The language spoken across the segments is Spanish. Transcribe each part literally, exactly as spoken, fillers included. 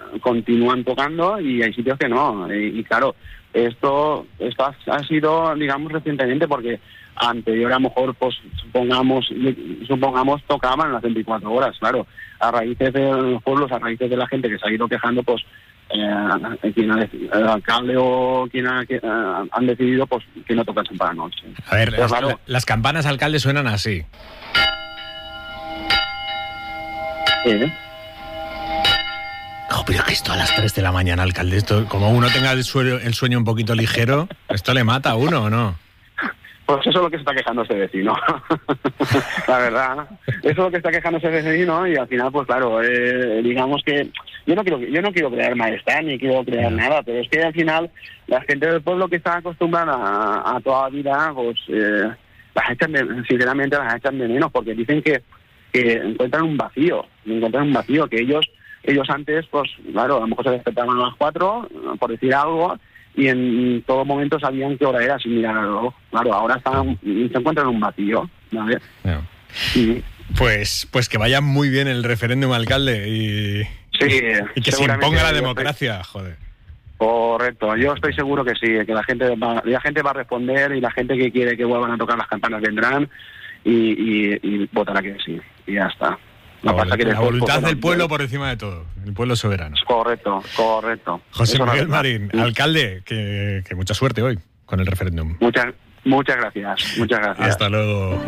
continúan tocando y hay sitios que no. Y, y claro, esto esto ha, ha sido, digamos, recientemente, porque anterior a lo mejor, pues supongamos, supongamos tocaban las veinticuatro horas, claro, a raíces de los pueblos, a raíces de la gente que se ha ido quejando, pues eh, quien ha, el alcalde o quien ha, que, uh, han decidido pues que no tocasen para la noche. A ver, Pero, las, claro, las campanas, alcalde, suenan así. ¿eh? Oh, pero que esto a las tres de la mañana, alcalde, esto, como uno tenga el sueño, el sueño un poquito ligero, ¿esto le mata a uno o no? Pues eso es lo que se está quejando este vecino, la verdad. Eso es lo que está quejando ese vecino y al final, pues claro, eh, digamos que yo no quiero yo no quiero crear malestar ni quiero crear no. nada, pero es que al final la gente del pueblo que está acostumbrada a, a toda la vida, pues eh, las echan de, sinceramente las echan de menos, porque dicen que, que encuentran un vacío, encuentran un vacío, que ellos ellos antes, pues claro, a lo mejor se despertaban a las cuatro, por decir algo, y en todo momento sabían qué hora era sin mirar al reloj. Claro, ahora están, se encuentran en un vacío, ¿vale? No. Y, pues, pues que vaya muy bien el referéndum, alcalde, y, sí, y que se imponga la democracia, estoy, joder. Correcto, yo estoy seguro que sí, que la gente va, la gente va a responder y la gente que quiere que vuelvan a tocar las campanas vendrán y, y, y votará que sí, y ya está. La, no pasa que la voluntad del pueblo no, por encima de todo, el pueblo soberano. Correcto, correcto. José Eso Miguel no Marín, sí. Alcalde, que, que mucha suerte hoy con el referéndum. Muchas, muchas gracias, muchas gracias. Hasta luego.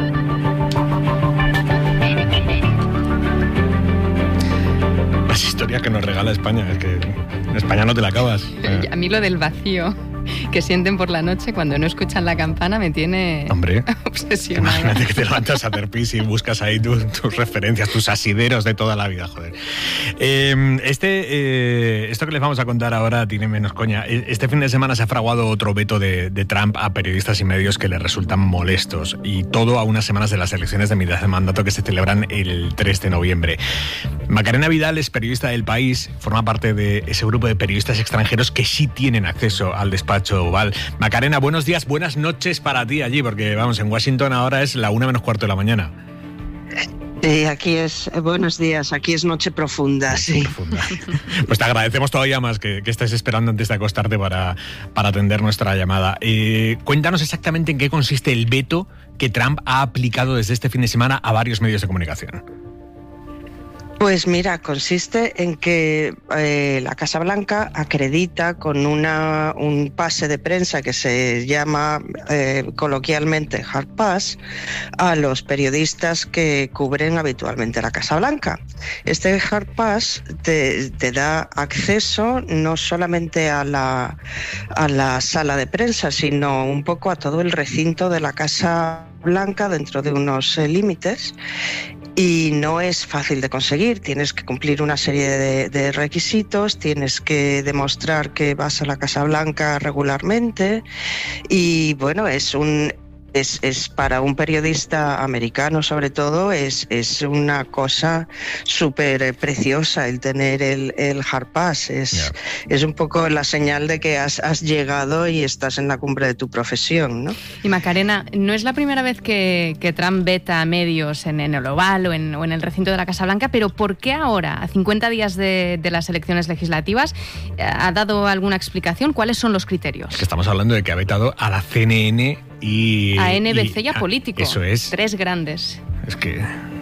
Las historias que nos regala España, es que en España no te la acabas. A mí lo del vacío que sienten por la noche cuando no escuchan la campana me tiene Hombre, obsesionada. Imagínate que te levantas a hacer pis y buscas ahí tu, tus referencias, tus asideros de toda la vida, joder. Eh, este, eh, esto que les vamos a contar ahora tiene menos coña. Este fin de semana se ha fraguado otro veto de, de Trump a periodistas y medios que le resultan molestos, y todo a unas semanas de las elecciones de mitad de mandato que se celebran el tres de noviembre. Macarena Vidal es periodista del País, forma parte de ese grupo de periodistas extranjeros que sí tienen acceso al despacho Oval. Macarena, buenos días, buenas noches para ti allí, porque vamos, en Washington ahora es la una menos cuarto de la mañana. Sí, aquí es, buenos días, aquí es noche profunda, sí. Profunda. Pues te agradecemos todavía más que, que estés esperando antes de acostarte para, para atender nuestra llamada. Eh, cuéntanos exactamente en qué consiste el veto que Trump ha aplicado desde este fin de semana a varios medios de comunicación. Pues mira, consiste en que eh, la Casa Blanca acredita con una, un pase de prensa que se llama eh, coloquialmente Hard Pass a los periodistas que cubren habitualmente la Casa Blanca. Este Hard Pass te, te da acceso no solamente a la, a la sala de prensa, sino un poco a todo el recinto de la Casa Blanca dentro de unos eh, límites. Y no es fácil de conseguir, tienes que cumplir una serie de, de requisitos, tienes que demostrar que vas a la Casa Blanca regularmente y bueno, es un... Es, es para un periodista americano, sobre todo, es, es una cosa súper preciosa el tener el, el Hard Pass. Es, yeah. es un poco la señal de que has, has llegado y estás en la cumbre de tu profesión, ¿no? Y Macarena, no es la primera vez que, que Trump veta a medios en, en el Oval o en, o en el recinto de la Casa Blanca, pero ¿por qué ahora, a cincuenta días de, de las elecciones legislativas, ha dado alguna explicación? ¿Cuáles son los criterios? Es que estamos hablando de que ha vetado a la C N N y... A N B C y, y a ah, Político. Eso es. Tres grandes. Es que...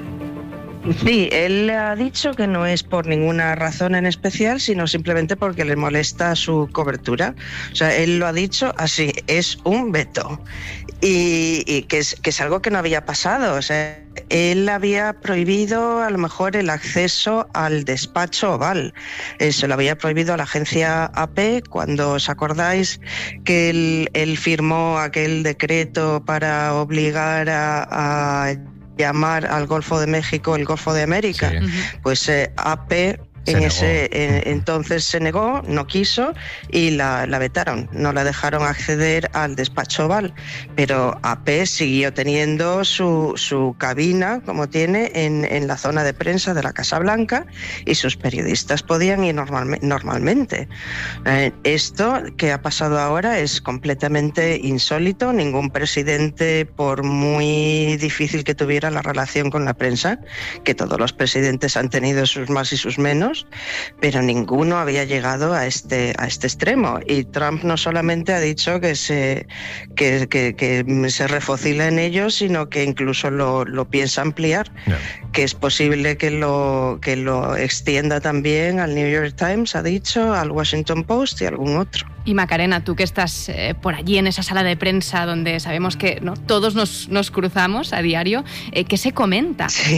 Sí, él ha dicho que no es por ninguna razón en especial, sino simplemente porque le molesta su cobertura. O sea, él lo ha dicho así, es un veto. Y, y que, es, que es algo que no había pasado. O sea, él había prohibido a lo mejor el acceso al despacho Oval. Eh, se lo había prohibido a la agencia A P cuando os acordáis que él, él firmó aquel decreto para obligar a... a llamar al Golfo de México el Golfo de América. Sí. Pues eh, A P en ese eh, entonces se negó, no quiso y la, la vetaron, no la dejaron acceder al despacho Oval, pero A P siguió teniendo su, su cabina como tiene en, en la zona de prensa de la Casa Blanca y sus periodistas podían ir normal, normalmente. Eh, esto que ha pasado ahora es completamente insólito. Ningún presidente, por muy difícil que tuviera la relación con la prensa, que todos los presidentes han tenido sus más y sus menos, medios, pero ninguno había llegado a este, a este extremo. Y Trump no solamente ha dicho que se, que, que, que se refocila en ellos, sino que incluso lo, lo piensa ampliar, no. que es posible que lo, que lo extienda también al New York Times, ha dicho, al Washington Post y algún otro. Y Macarena, tú que estás eh, por allí en esa sala de prensa donde sabemos que ¿no? todos nos, nos cruzamos a diario, eh, ¿qué se comenta? Sí.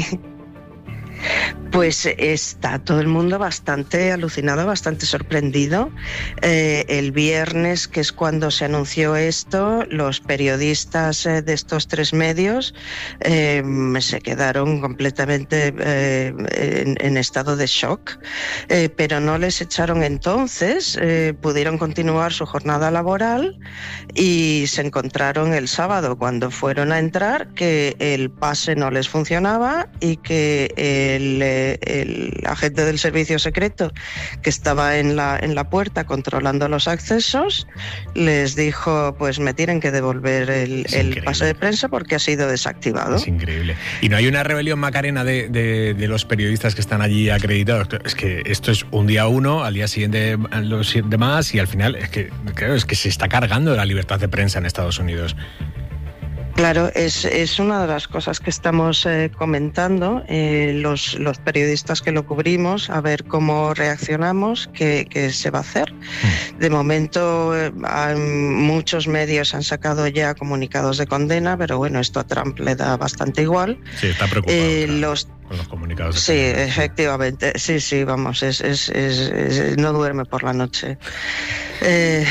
Pues está todo el mundo bastante alucinado, bastante sorprendido. Eh, el viernes, que es cuando se anunció esto, los periodistas eh, de estos tres medios eh, se quedaron completamente eh, en, en estado de shock, eh, pero no les echaron entonces, eh, pudieron continuar su jornada laboral y se encontraron el sábado cuando fueron a entrar que el pase no les funcionaba y que el, el agente del servicio secreto que estaba en la, en la puerta controlando los accesos les dijo, pues me tienen que devolver el, el pase de prensa porque ha sido desactivado. Es increíble. Y no hay una rebelión, Macarena, de, de, de los periodistas que están allí acreditados. Es que esto es un día uno, al día siguiente los demás y al final es que, claro, es que se está cargando la libertad de prensa en Estados Unidos. Claro, es, es una de las cosas que estamos eh, comentando, eh, los, los periodistas que lo cubrimos, a ver cómo reaccionamos, qué, qué se va a hacer. De momento, eh, muchos medios han sacado ya comunicados de condena, pero bueno, esto a Trump le da bastante igual. Sí, está preocupado. Eh, claro, los, con los comunicados. Sí, efectivamente, sí, sí, vamos, es, es, es, es no duerme por la noche. Eh,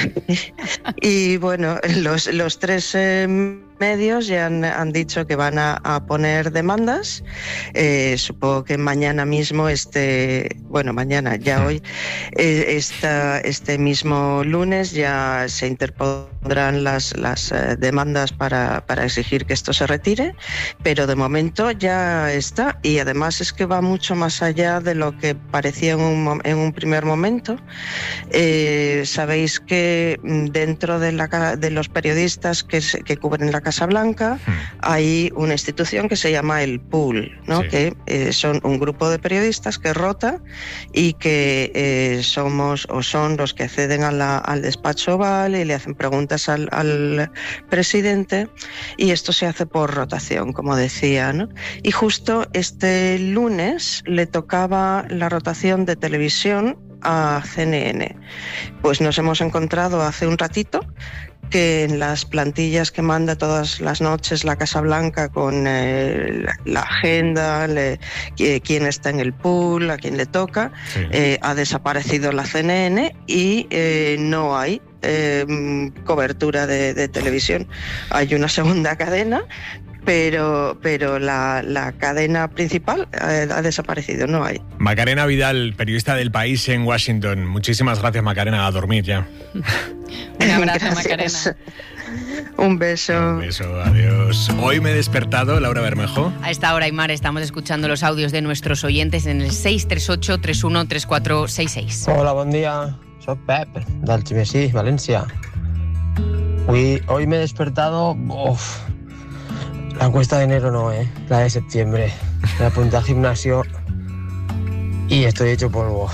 y bueno, los, los tres eh, medios ya han, han dicho que van a, a poner demandas. Eh, supongo que mañana mismo, este, bueno, mañana, ya hoy, eh, esta, este mismo lunes ya se interpondrán las, las eh, demandas para, para exigir que esto se retire, pero de momento ya está. Y además es que va mucho más allá de lo que parecía en un, en un primer momento. Eh, sabéis que dentro de, la, de los periodistas que, se, que cubren la Casa Blanca hmm. hay una institución que se llama el Pool, ¿no? Sí. que eh, son un grupo de periodistas que rota y que eh, somos o son los que acceden a la, al despacho oval y le hacen preguntas al, al presidente, y esto se hace por rotación, como decía, ¿no? Y justo este lunes le tocaba la rotación de televisión a C N N. Pues nos hemos encontrado hace un ratito que en las plantillas que manda todas las noches la Casa Blanca con eh, la, la agenda, le, quién está en el pool, a quién le toca, sí. eh, ha desaparecido la C N N y eh, no hay eh, cobertura de, de televisión. Hay una segunda cadena, pero pero la, la cadena principal eh, ha desaparecido, no hay. Macarena Vidal, periodista del País en Washington. Muchísimas gracias, Macarena, a dormir ya. Un abrazo, gracias. Macarena. Un beso. Un beso, adiós. Hoy me he despertado, Laura Bermejo. A esta hora, Aimar, estamos escuchando los audios de nuestros oyentes en el seis tres ocho, tres uno tres cuatro seis seis. Hola, bon dia. Soy Pep, del Ximesí, Valencia. Hoy, hoy me he despertado... Uf, la encuesta de enero no, ¿eh? La de septiembre. Me apunté al gimnasio y estoy hecho polvo.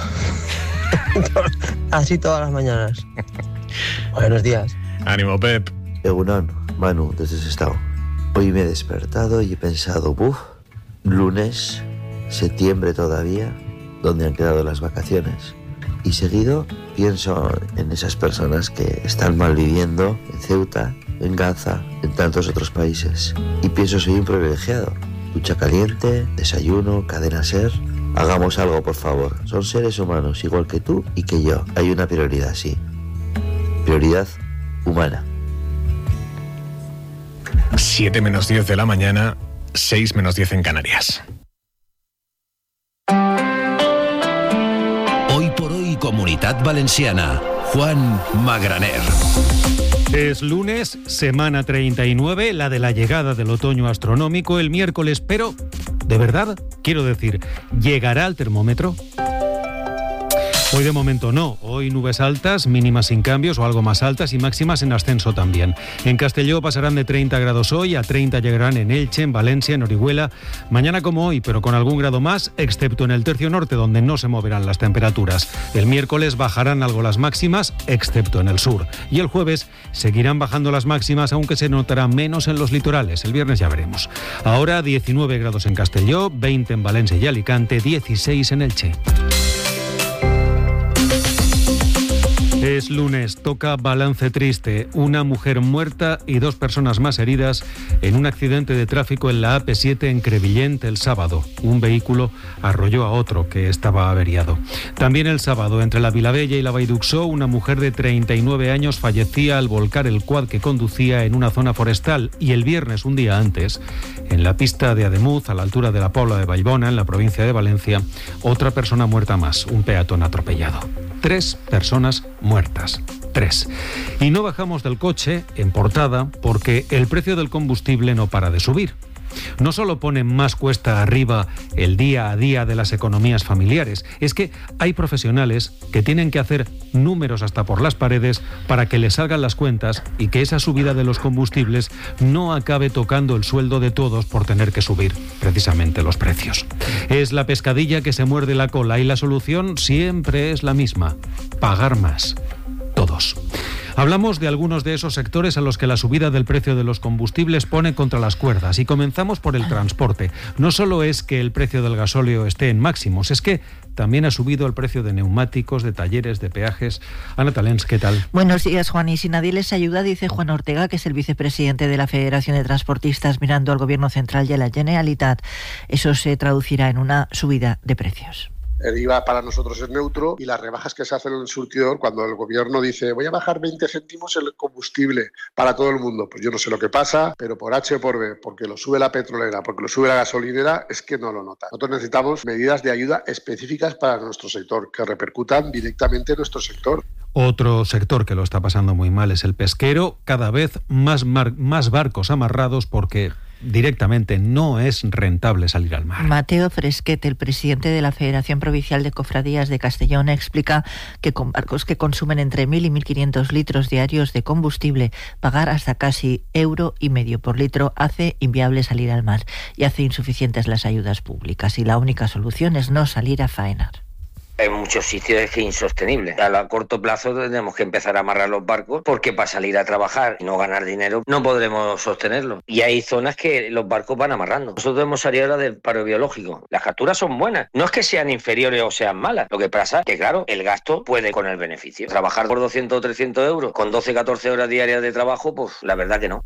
Así todas las mañanas. Buenos días. Ánimo, Pep. Egunon, Manu, desde Sestao. Hoy me he despertado y he pensado, ¡buf! Lunes, septiembre todavía, ¿dónde han quedado las vacaciones? Y seguido pienso en esas personas que están malviviendo en Ceuta, en Gaza, en tantos otros países. Y pienso, soy un privilegiado. Ducha caliente, desayuno, cadena SER. Hagamos algo, por favor. Son seres humanos, igual que tú y que yo. Hay una prioridad, sí. Prioridad humana. siete menos diez de la mañana, seis menos diez en Canarias. Hoy por hoy, Comunitat Valenciana. Juan Magraner. Es lunes, semana treinta y nueve, la de la llegada del otoño astronómico el miércoles, pero, ¿de verdad? Quiero decir, ¿llegará el termómetro? Hoy de momento no. Hoy nubes altas, mínimas sin cambios o algo más altas y máximas en ascenso también. En Castelló pasarán de treinta grados hoy, a treinta llegarán en Elche, en Valencia, en Orihuela. Mañana como hoy, pero con algún grado más, excepto en el tercio norte, donde no se moverán las temperaturas. El miércoles bajarán algo las máximas, excepto en el sur. Y el jueves seguirán bajando las máximas, aunque se notará menos en los litorales. El viernes ya veremos. Ahora diecinueve grados en Castelló, veinte en Valencia y Alicante, dieciséis en Elche. Es lunes, toca balance triste. Una mujer muerta y dos personas más heridas en un accidente de tráfico en la A P siete en Crevillent el sábado. Un vehículo arrolló a otro que estaba averiado. También el sábado, entre la Vilavella y la Vallduxó, una mujer de treinta y nueve años fallecía al volcar el quad que conducía en una zona forestal. Y el viernes, un día antes, en la pista de Ademuz, a la altura de la Pobla de Vallbona, en la provincia de Valencia, otra persona muerta más, un peatón atropellado. Tres personas muertas. Tres. Y no bajamos del coche, en portada, porque el precio del combustible no para de subir. No solo pone más cuesta arriba el día a día de las economías familiares, es que hay profesionales que tienen que hacer números hasta por las paredes para que les salgan las cuentas y que esa subida de los combustibles no acabe tocando el sueldo de todos por tener que subir precisamente los precios. Es la pescadilla que se muerde la cola y la solución siempre es la misma: pagar más. Todos. Hablamos de algunos de esos sectores a los que la subida del precio de los combustibles pone contra las cuerdas y comenzamos por el transporte. No solo es que el precio del gasóleo esté en máximos, es que también ha subido el precio de neumáticos, de talleres, de peajes. Ana Talens, ¿qué tal? Buenos días, Juan. Y si nadie les ayuda, dice Juan Ortega, que es el vicepresidente de la Federación de Transportistas, mirando al Gobierno Central y a la Generalitat, eso se traducirá en una subida de precios. El I V A para nosotros es neutro y las rebajas que se hacen en el surtidor, cuando el gobierno dice voy a bajar veinte céntimos el combustible para todo el mundo, pues yo no sé lo que pasa, pero por H o por B, porque lo sube la petrolera, porque lo sube la gasolinera, es que no lo nota. Nosotros necesitamos medidas de ayuda específicas para nuestro sector, que repercutan directamente en nuestro sector. Otro sector que lo está pasando muy mal es el pesquero, cada vez más, mar- más barcos amarrados porque directamente no es rentable salir al mar. Mateo Fresquet, el presidente de la Federación Provincial de Cofradías de Castellón, explica que con barcos que consumen entre mil y mil quinientos litros diarios de combustible, pagar hasta casi euro y medio por litro hace inviable salir al mar y hace insuficientes las ayudas públicas, y la única solución es no salir a faenar. En muchos sitios es que es insostenible. A corto plazo tenemos que empezar a amarrar los barcos, porque para salir a trabajar y no ganar dinero no podremos sostenerlo. Y hay zonas que los barcos van amarrando. Nosotros hemos salido ahora del paro biológico. Las capturas son buenas. No es que sean inferiores o sean malas. Lo que pasa es que, claro, el gasto puede con el beneficio. Trabajar por doscientos o trescientos euros con doce o catorce horas diarias de trabajo, pues la verdad que no.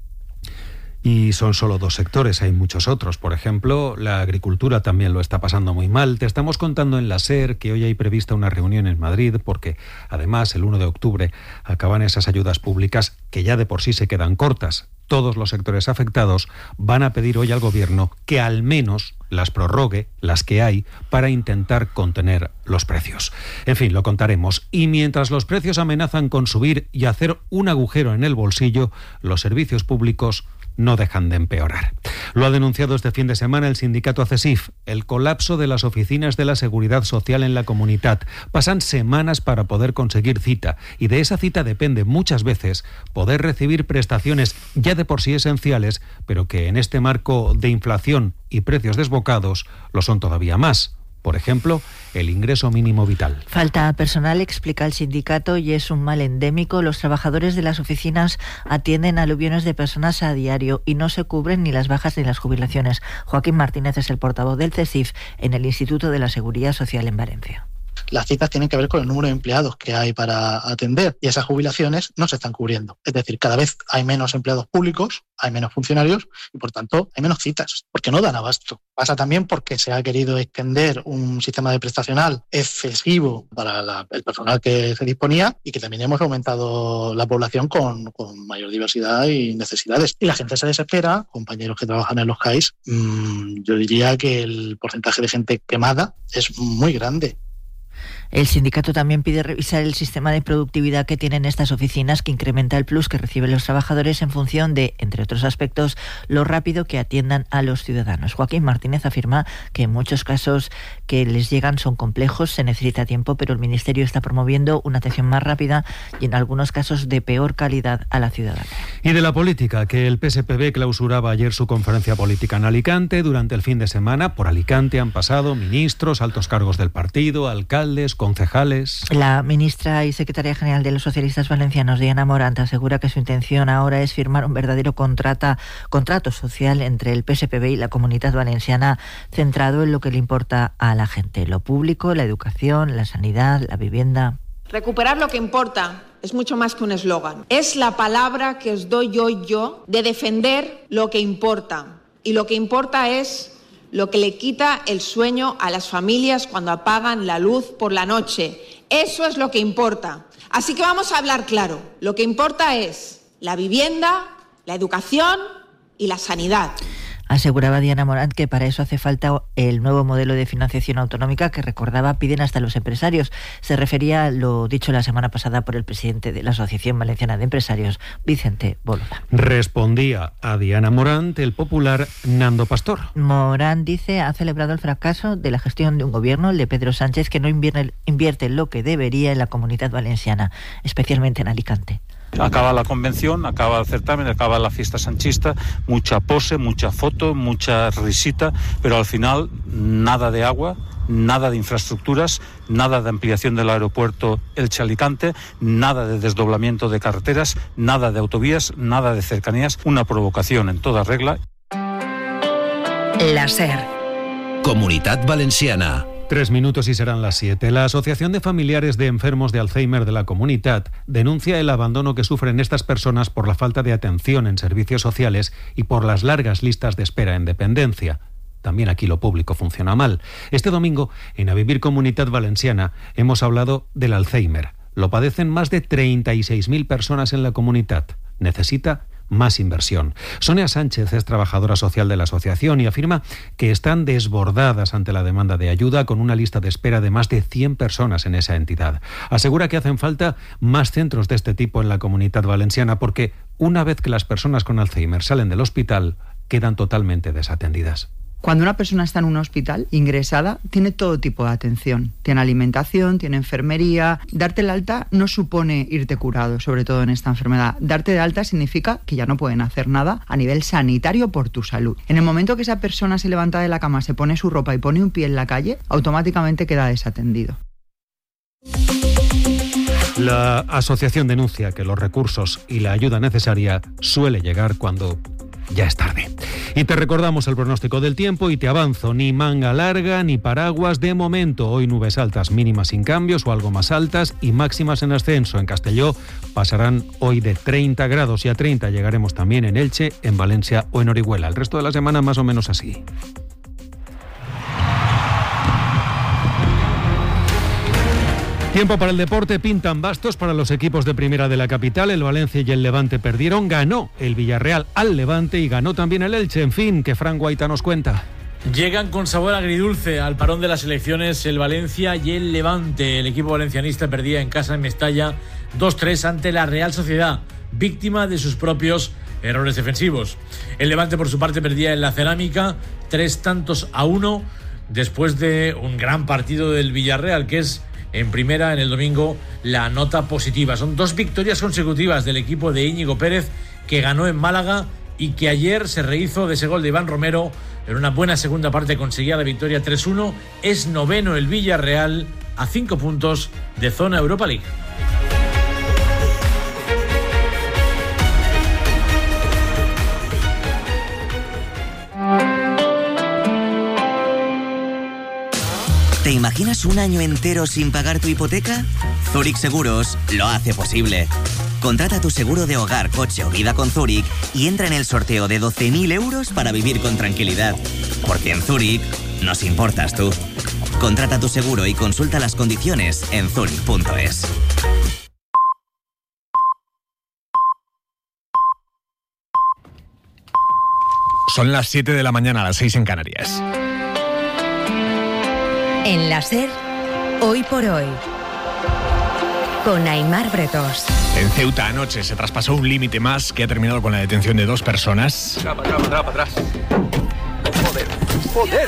Y son solo dos sectores, hay muchos otros. Por ejemplo, la agricultura también lo está pasando muy mal. Te estamos contando en la SER que hoy hay prevista una reunión en Madrid porque, además, el uno de octubre acaban esas ayudas públicas que ya de por sí se quedan cortas. Todos los sectores afectados van a pedir hoy al Gobierno que al menos las prorrogue, las que hay, para intentar contener los precios. En fin, lo contaremos. Y mientras los precios amenazan con subir y hacer un agujero en el bolsillo, los servicios públicos no dejan de empeorar. Lo ha denunciado este fin de semana el sindicato ACESIF, el colapso de las oficinas de la Seguridad Social en la Comunitat. Pasan semanas para poder conseguir cita y de esa cita depende muchas veces poder recibir prestaciones ya de por sí esenciales, pero que en este marco de inflación y precios desbocados lo son todavía más. Por ejemplo, el ingreso mínimo vital. Falta personal, explica el sindicato, y es un mal endémico. Los trabajadores de las oficinas atienden aluviones de personas a diario y no se cubren ni las bajas ni las jubilaciones. Joaquín Martínez es el portavoz del CESIF en el Instituto de la Seguridad Social en Valencia. Las citas tienen que ver con el número de empleados que hay para atender y esas jubilaciones no se están cubriendo. Es decir, cada vez hay menos empleados públicos, hay menos funcionarios y, por tanto, hay menos citas, porque no dan abasto. Pasa también porque se ha querido extender un sistema de prestacional excesivo para la, el personal que se disponía, y que también hemos aumentado la población con, con mayor diversidad y necesidades. Y la gente se desespera, compañeros que trabajan en los C A I S, mmm, yo diría que el porcentaje de gente quemada es muy grande. El sindicato también pide revisar el sistema de productividad que tienen estas oficinas, que incrementa el plus que reciben los trabajadores en función de, entre otros aspectos, lo rápido que atiendan a los ciudadanos. Joaquín Martínez afirma que en muchos casos que les llegan son complejos, se necesita tiempo, pero el Ministerio está promoviendo una atención más rápida y en algunos casos de peor calidad a la ciudadanía. Y de la política, que el P S P B clausuraba ayer su conferencia política en Alicante. Durante el fin de semana por Alicante han pasado ministros, altos cargos del partido, alcaldes, concejales. La ministra y secretaria general de los socialistas valencianos, Diana Morant, asegura que su intención ahora es firmar un verdadero contrata, contrato social entre el P S P B y la Comunitat Valenciana, centrado en lo que le importa a la gente: lo público, la educación, la sanidad, la vivienda. Recuperar lo que importa es mucho más que un eslogan. Es la palabra que os doy hoy yo de defender lo que importa. Y lo que importa es lo que le quita el sueño a las familias cuando apagan la luz por la noche. Eso es lo que importa. Así que vamos a hablar claro. Lo que importa es la vivienda, la educación y la sanidad. Aseguraba Diana Morant que para eso hace falta el nuevo modelo de financiación autonómica que, recordaba, piden hasta los empresarios. Se refería a lo dicho la semana pasada por el presidente de la Asociación Valenciana de Empresarios, Vicente Bólola. Respondía a Diana Morant el popular Nando Pastor. Morant, dice, ha celebrado el fracaso de la gestión de un gobierno, el de Pedro Sánchez, que no invierte, invierte lo que debería en la Comunidad Valenciana, especialmente en Alicante. Acaba la convención, acaba el certamen, acaba la fiesta sanchista, mucha pose, mucha foto, mucha risita, pero al final nada de agua, nada de infraestructuras, nada de ampliación del aeropuerto Elche-Alicante, nada de desdoblamiento de carreteras, nada de autovías, nada de cercanías, una provocación en toda regla. La SER. Comunitat Valenciana. Tres minutos y serán las siete. La Asociación de Familiares de Enfermos de Alzheimer de la Comunitat denuncia el abandono que sufren estas personas por la falta de atención en servicios sociales y por las largas listas de espera en dependencia. También aquí lo público funciona mal. Este domingo, en A Vivir Comunitat Valenciana, hemos hablado del Alzheimer. Lo padecen más de treinta y seis mil personas en la Comunitat. Necesita más inversión. Sonia Sánchez es trabajadora social de la asociación y afirma que están desbordadas ante la demanda de ayuda, con una lista de espera de más de cien personas en esa entidad. Asegura que hacen falta más centros de este tipo en la Comunitat Valenciana porque una vez que las personas con Alzheimer salen del hospital, quedan totalmente desatendidas. Cuando una persona está en un hospital ingresada, tiene todo tipo de atención. Tiene alimentación, tiene enfermería. Darte el alta no supone irte curado, sobre todo en esta enfermedad. Darte de alta significa que ya no pueden hacer nada a nivel sanitario por tu salud. En el momento que esa persona se levanta de la cama, se pone su ropa y pone un pie en la calle, automáticamente queda desatendido. La asociación denuncia que los recursos y la ayuda necesaria suele llegar cuando ya es tarde. Y te recordamos el pronóstico del tiempo y te avanzo: ni manga larga ni paraguas de momento. Hoy nubes altas, mínimas sin cambios o algo más altas y máximas en ascenso. En Castelló pasarán hoy de treinta grados y a treinta llegaremos también en Elche, en Valencia o en Orihuela. El resto de la semana más o menos así. Tiempo para el deporte. Pintan bastos para los equipos de primera de la capital. El Valencia y el Levante perdieron. Ganó el Villarreal al Levante y ganó también el Elche. En fin, que Fran Guaita nos cuenta. Llegan con sabor agridulce al parón de las elecciones el Valencia y el Levante. El equipo valencianista perdía en casa en Mestalla dos tres ante la Real Sociedad, víctima de sus propios errores defensivos. El Levante, por su parte, perdía en la Cerámica tres tantos a uno después de un gran partido del Villarreal, que es en primera en el domingo la nota positiva. Son dos victorias consecutivas del equipo de Íñigo Pérez, que ganó en Málaga y que ayer se rehizo de ese gol de Iván Romero. En una buena segunda parte conseguía la victoria tres uno. Es noveno el Villarreal a cinco puntos de zona Europa League. ¿Te imaginas un año entero sin pagar tu hipoteca? Zurich Seguros lo hace posible. Contrata tu seguro de hogar, coche o vida con Zurich y entra en el sorteo de doce mil euros para vivir con tranquilidad. Porque en Zurich nos importas tú. Contrata tu seguro y consulta las condiciones en zurich punto es. Son las siete de la mañana, a las seis en Canarias. En la SER, Hoy por hoy, con Aimar Bretos. En Ceuta anoche se traspasó un límite más que ha terminado con la detención de dos personas. Para atrás, para atrás, para atrás. Joder, joder.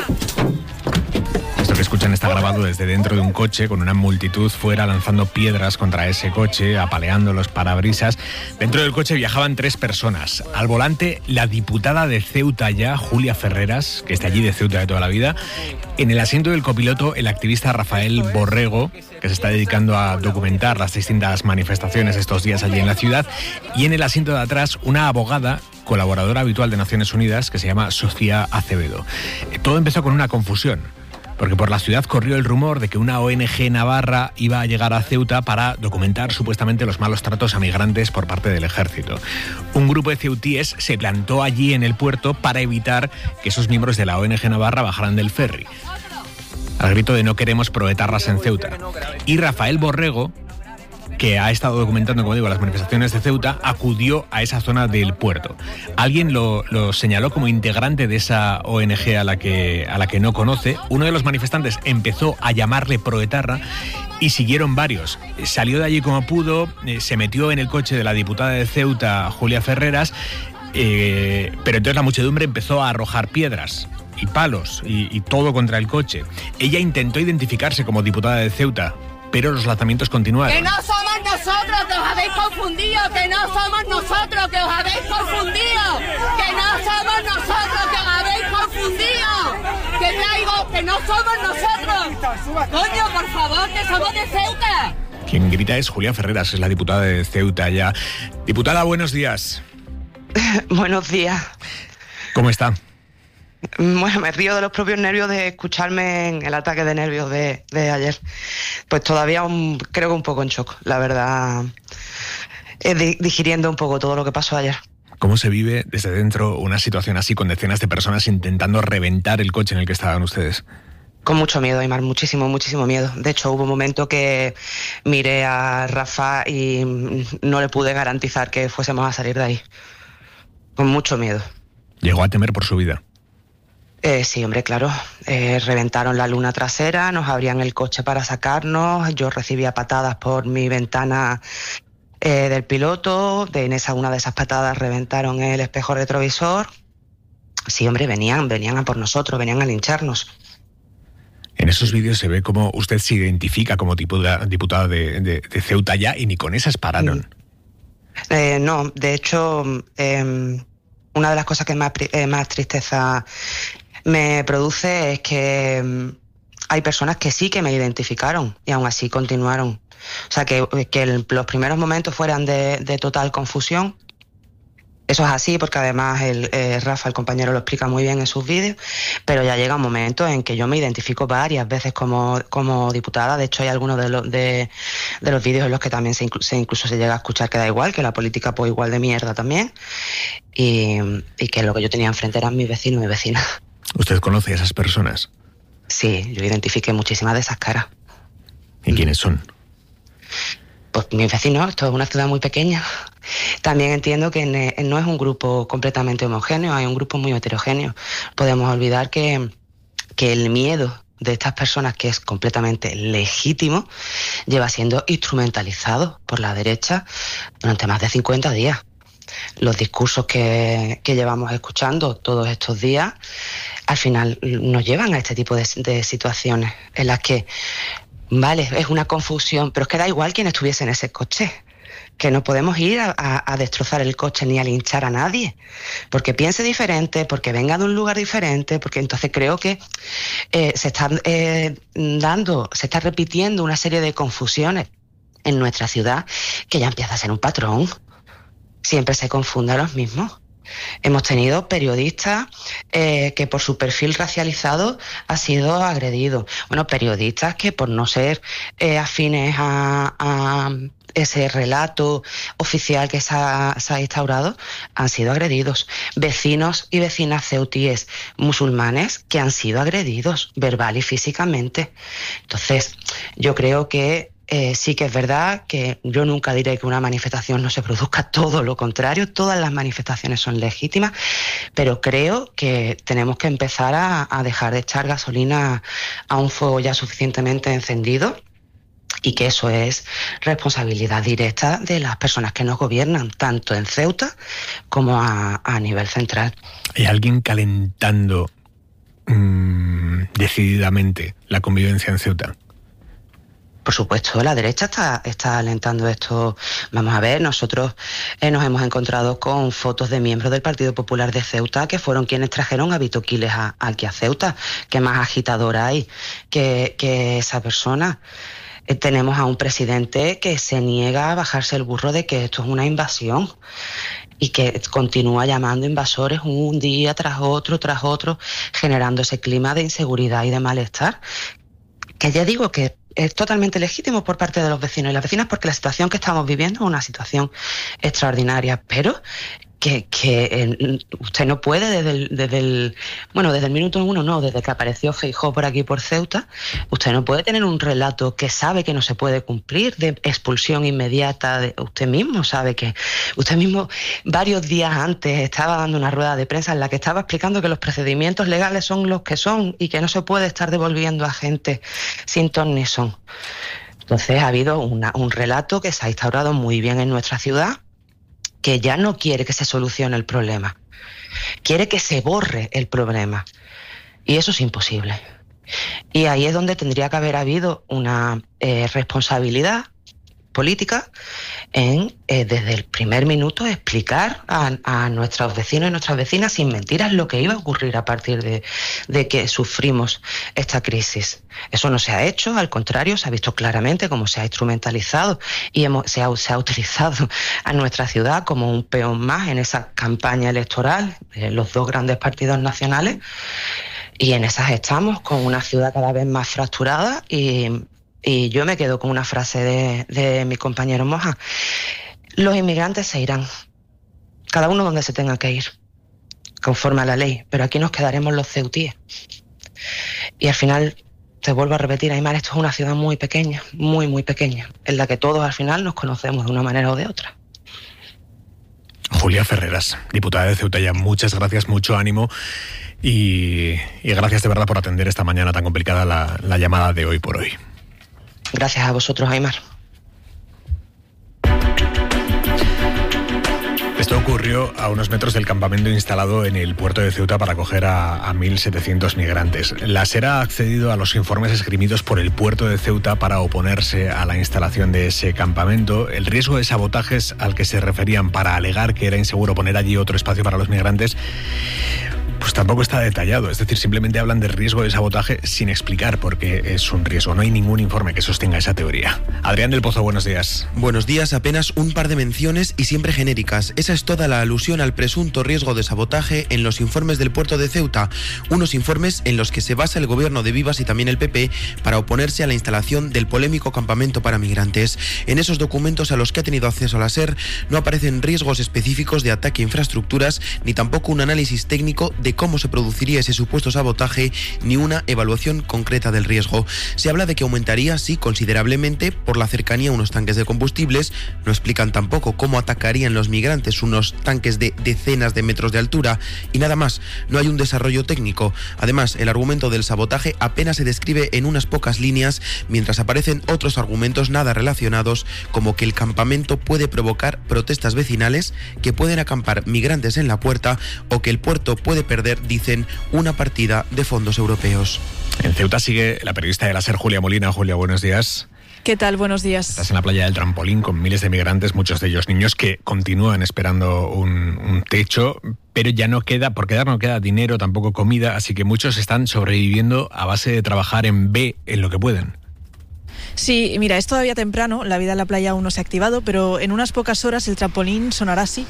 Esto que escuchan está grabado desde dentro de un coche con una multitud fuera lanzando piedras contra ese coche, apaleando los parabrisas. Dentro del coche viajaban tres personas. Al volante, la diputada de Ceuta ya, Julia Ferreras, que está allí de Ceuta de toda la vida. En el asiento del copiloto, el activista Rafael Borrego, que se está dedicando a documentar las distintas manifestaciones estos días allí en la ciudad. Y en el asiento de atrás, una abogada, colaboradora habitual de Naciones Unidas, que se llama Sofía Acevedo. Todo empezó con una confusión, porque por la ciudad corrió el rumor de que una O N G navarra iba a llegar a Ceuta para documentar supuestamente los malos tratos a migrantes por parte del ejército. Un grupo de ceutíes se plantó allí en el puerto para evitar que esos miembros de la O N G navarra bajaran del ferry, al grito de no queremos proetarras en Ceuta. Y Rafael Borrego, que ha estado documentando, como digo, las manifestaciones de Ceuta, acudió a esa zona del puerto. Alguien lo, lo señaló como integrante de esa O N G a la que, a la que no conoce. Uno de los manifestantes empezó a llamarle proetarra y siguieron varios. Salió de allí como pudo, eh, se metió en el coche de la diputada de Ceuta, Julia Ferreras, eh, pero entonces la muchedumbre empezó a arrojar piedras y palos y, y todo contra el coche. Ella intentó identificarse como diputada de Ceuta, pero los lanzamientos continuaron. ¡Que no somos nosotros, que os habéis confundido! ¡Que no somos nosotros, que os habéis confundido! ¡Que no somos nosotros, que os habéis confundido! ¡Que traigo, que no somos nosotros! ¡Coño, por favor, que somos de Ceuta! Quien grita es Julia Ferreras, es la diputada de Ceuta ya. Diputada, buenos días. Buenos días. ¿Cómo está? Bueno, me río de los propios nervios de escucharme en el ataque de nervios de, de ayer. Pues todavía un, creo que un poco en shock, la verdad, eh, digiriendo un poco todo lo que pasó ayer. ¿Cómo se vive desde dentro una situación así con decenas de personas intentando reventar el coche en el que estaban ustedes? Con mucho miedo, Aimar, muchísimo, muchísimo miedo. De hecho, hubo un momento que miré a Rafa y no le pude garantizar que fuésemos a salir de ahí. Con mucho miedo. ¿Llegó a temer por su vida? Eh, sí, hombre, claro. Eh, reventaron la luna trasera, nos abrían el coche para sacarnos, yo recibía patadas por mi ventana eh, del piloto, de en esa una de esas patadas reventaron el espejo retrovisor. Sí, hombre, venían, venían a por nosotros, venían a lincharnos. En esos vídeos se ve cómo usted se identifica como diputada, diputada de, de, de Ceuta ya, y ni con esas pararon. Eh, no, de hecho, eh, una de las cosas que más, eh, más tristeza me produce es que um, hay personas que sí que me identificaron y aún así continuaron. O sea, que, que el, los primeros momentos fueran de, de total confusión. Eso es así porque además el, eh, Rafa, el compañero, lo explica muy bien en sus vídeos, pero ya llega un momento en que yo me identifico varias veces como, como diputada. De hecho, hay algunos de, lo, de, de los vídeos en los que también se, inclu se incluso se llega a escuchar que da igual, que la política pues igual de mierda también, y, y que lo que yo tenía enfrente eran mis vecinos y mis vecinas. ¿Usted conoce a esas personas? Sí, yo identifiqué muchísimas de esas caras. ¿Y quiénes son? Pues mis vecinos, esto es una ciudad muy pequeña. También entiendo que no es un grupo completamente homogéneo, hay un grupo muy heterogéneo. Podemos olvidar que, que el miedo de estas personas, que es completamente legítimo, lleva siendo instrumentalizado por la derecha durante más de cincuenta días. Los discursos que, que llevamos escuchando todos estos días, al final nos llevan a este tipo de, de situaciones en las que, vale, es una confusión, pero es que da igual quién estuviese en ese coche. Que no podemos ir a, a, a destrozar el coche ni a linchar a nadie, porque piense diferente, porque venga de un lugar diferente, porque entonces creo que eh, se están eh, dando, se está repitiendo una serie de confusiones en nuestra ciudad que ya empieza a ser un patrón. Siempre se confunde a los mismos. Hemos tenido periodistas eh, que por su perfil racializado ha sido agredido. Bueno, periodistas que por no ser eh, afines a, a ese relato oficial que se ha, se ha instaurado han sido agredidos. Vecinos y vecinas ceutíes musulmanes que han sido agredidos verbal y físicamente. Entonces, yo creo que eh, sí que es verdad que yo nunca diré que una manifestación no se produzca, todo lo contrario, todas las manifestaciones son legítimas, pero creo que tenemos que empezar a, a dejar de echar gasolina a un fuego ya suficientemente encendido, y que eso es responsabilidad directa de las personas que nos gobiernan, tanto en Ceuta como a, a nivel central. ¿Hay alguien calentando mmm, decididamente la convivencia en Ceuta? Por supuesto, la derecha está, está alentando esto. Vamos a ver, nosotros eh, nos hemos encontrado con fotos de miembros del Partido Popular de Ceuta que fueron quienes trajeron a Vito Quiles a, aquí a Ceuta. ¿Qué más agitadora hay que, que esa persona? Eh, tenemos a un presidente que se niega a bajarse el burro de que esto es una invasión y que continúa llamando invasores un día tras otro, tras otro, generando ese clima de inseguridad y de malestar, que ya digo que es totalmente legítimo por parte de los vecinos y las vecinas, porque la situación que estamos viviendo es una situación extraordinaria, pero que, que eh, usted no puede desde el, desde el bueno desde el minuto uno, no, desde que apareció Feijóo por aquí por Ceuta, usted no puede tener un relato que sabe que no se puede cumplir, de expulsión inmediata. De, usted mismo sabe que, usted mismo varios días antes estaba dando una rueda de prensa en la que estaba explicando que los procedimientos legales son los que son y que no se puede estar devolviendo a gente sin ton ni son. Entonces ha habido una, un relato que se ha instaurado muy bien en nuestra ciudad, que ya no quiere que se solucione el problema, quiere que se borre el problema, y eso es imposible. Y ahí es donde tendría que haber habido una eh, responsabilidad política en, eh, desde el primer minuto, explicar a, a nuestros vecinos y nuestras vecinas sin mentiras lo que iba a ocurrir a partir de, de que sufrimos esta crisis. Eso no se ha hecho, al contrario, se ha visto claramente cómo se ha instrumentalizado y hemos, se, ha, se ha utilizado a nuestra ciudad como un peón más en esa campaña electoral de los dos grandes partidos nacionales, y en esas estamos, con una ciudad cada vez más fracturada. Y Y yo me quedo con una frase de, de mi compañero Moja: los inmigrantes se irán, cada uno donde se tenga que ir, conforme a la ley, pero aquí nos quedaremos los ceutíes. Y al final, te vuelvo a repetir, Aymar, esto es una ciudad muy pequeña, muy, muy pequeña, en la que todos al final nos conocemos de una manera o de otra. Julia Ferreras, diputada de Ceuta, ya muchas gracias, mucho ánimo y, y gracias de verdad por atender esta mañana tan complicada la, la llamada de Hoy por Hoy. Gracias a vosotros, Aymar. Esto ocurrió a unos metros del campamento instalado en el puerto de Ceuta para acoger a, a mil setecientos migrantes. La SER ha accedido a los informes esgrimidos por el puerto de Ceuta para oponerse a la instalación de ese campamento. El riesgo de sabotajes al que se referían para alegar que era inseguro poner allí otro espacio para los migrantes, pues tampoco está detallado. Es decir, simplemente hablan de riesgo de sabotaje sin explicar por qué es un riesgo. No hay ningún informe que sostenga esa teoría. Adrián del Pozo, buenos días. Buenos días. Apenas un par de menciones y siempre genéricas. Esa es toda la alusión al presunto riesgo de sabotaje en los informes del puerto de Ceuta. Unos informes en los que se basa el gobierno de Vivas y también el P P para oponerse a la instalación del polémico campamento para migrantes. En esos documentos a los que ha tenido acceso la SER no aparecen riesgos específicos de ataque a infraestructuras, ni tampoco un análisis técnico de cómo se produciría ese supuesto sabotaje, ni una evaluación concreta del riesgo. Se habla de que aumentaría, sí, considerablemente por la cercanía a unos tanques de combustibles. No explican tampoco cómo atacarían los migrantes unos tanques de decenas de metros de altura, y nada más. No hay un desarrollo técnico. Además, el argumento del sabotaje apenas se describe en unas pocas líneas, mientras aparecen otros argumentos nada relacionados, como que el campamento puede provocar protestas vecinales, que pueden acampar migrantes en la puerta, o que el puerto puede perder, dicen, una partida de fondos europeos. En Ceuta sigue la periodista de la SER, Julia Molina. Julia, buenos días. ¿Qué tal? Buenos días. Estás en la playa del Trampolín con miles de migrantes, muchos de ellos niños, que continúan esperando un, un techo, pero ya no queda, por quedar no queda dinero, tampoco comida, así que muchos están sobreviviendo a base de trabajar en B en lo que pueden. Sí, mira, es todavía temprano, la vida en la playa aún no se ha activado, pero en unas pocas horas el trampolín sonará así.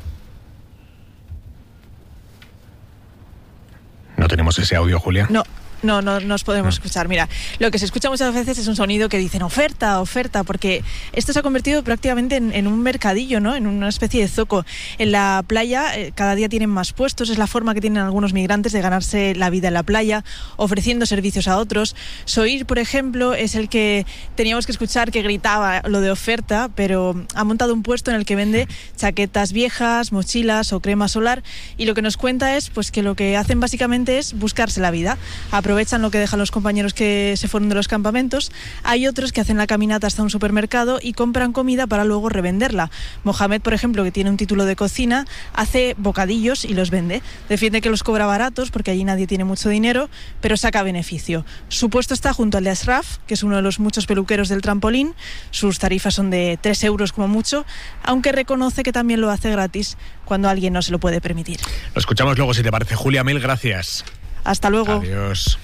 ¿No tenemos ese audio, Julia? No, No, no nos podemos escuchar. Mira, lo que se escucha muchas veces es un sonido que dicen oferta, oferta, porque esto se ha convertido prácticamente en, en un mercadillo, ¿no? En una especie de zoco. En la playa eh, cada día tienen más puestos, es la forma que tienen algunos migrantes de ganarse la vida en la playa, ofreciendo servicios a otros. Soir, por ejemplo, es el que teníamos que escuchar que gritaba lo de oferta, pero ha montado un puesto en el que vende chaquetas viejas, mochilas o crema solar, y lo que nos cuenta es pues que lo que hacen básicamente es buscarse la vida. Aprovechan lo que dejan los compañeros que se fueron de los campamentos. Hay otros que hacen la caminata hasta un supermercado y compran comida para luego revenderla. Mohamed, por ejemplo, que tiene un título de cocina, hace bocadillos y los vende. Defiende que los cobra baratos porque allí nadie tiene mucho dinero, pero saca beneficio. Su puesto está junto al de Ashraf, que es uno de los muchos peluqueros del trampolín. Sus tarifas son de tres euros como mucho, aunque reconoce que también lo hace gratis cuando alguien no se lo puede permitir. Lo escuchamos luego si te parece. Julia, mil gracias. Hasta luego. Adiós.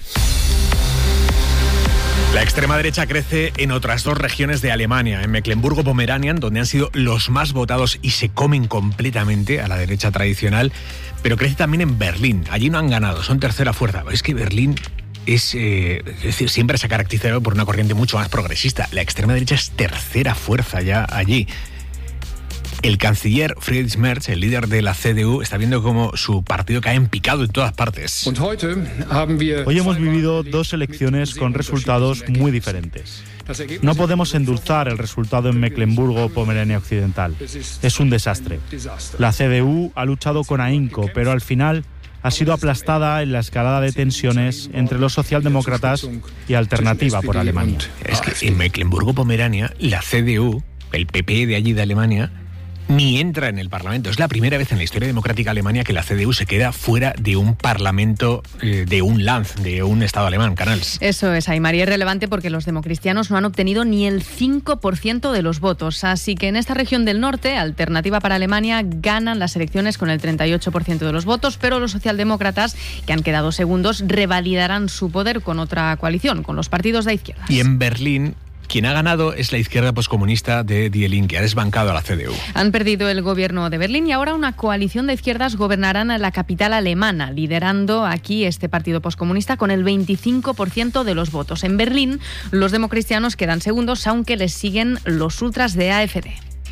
La extrema derecha crece en otras dos regiones de Alemania, en Mecklemburgo-Pomeranian, donde han sido los más votados y se comen completamente a la derecha tradicional, pero crece también en Berlín. Allí no han ganado, son tercera fuerza. Es que Berlín es, eh, es decir, siempre se ha caracterizado por una corriente mucho más progresista. La extrema derecha es tercera fuerza ya allí. El canciller Friedrich Merz, el líder de la C D U, está viendo cómo su partido cae en picado en todas partes. Hoy hemos vivido dos elecciones con resultados muy diferentes. No podemos endulzar el resultado en Mecklemburgo-Pomerania Occidental. Es un desastre. La C D U ha luchado con ahínco, pero al final ha sido aplastada en la escalada de tensiones entre los socialdemócratas y Alternativa por Alemania. Es que en Mecklemburgo-Pomerania, la C D U, el P P de allí de Alemania, ni entra en el Parlamento. Es la primera vez en la historia democrática alemana que la C D U se queda fuera de un Parlamento, eh, de un Land, de un Estado alemán, Canals. Eso es, Aymar, y es relevante porque los democristianos no han obtenido ni el cinco por ciento de los votos. Así que en esta región del norte, Alternativa para Alemania ganan las elecciones con el treinta y ocho por ciento de los votos, pero los socialdemócratas, que han quedado segundos, revalidarán su poder con otra coalición, con los partidos de izquierda. Y en Berlín, quien ha ganado es la izquierda poscomunista de Die Linke, ha desbancado a la C D U. Han perdido el gobierno de Berlín y ahora una coalición de izquierdas gobernarán en la capital alemana, liderando aquí este partido poscomunista con el veinticinco por ciento de los votos. En Berlín, los democristianos quedan segundos, aunque les siguen los ultras de A F D.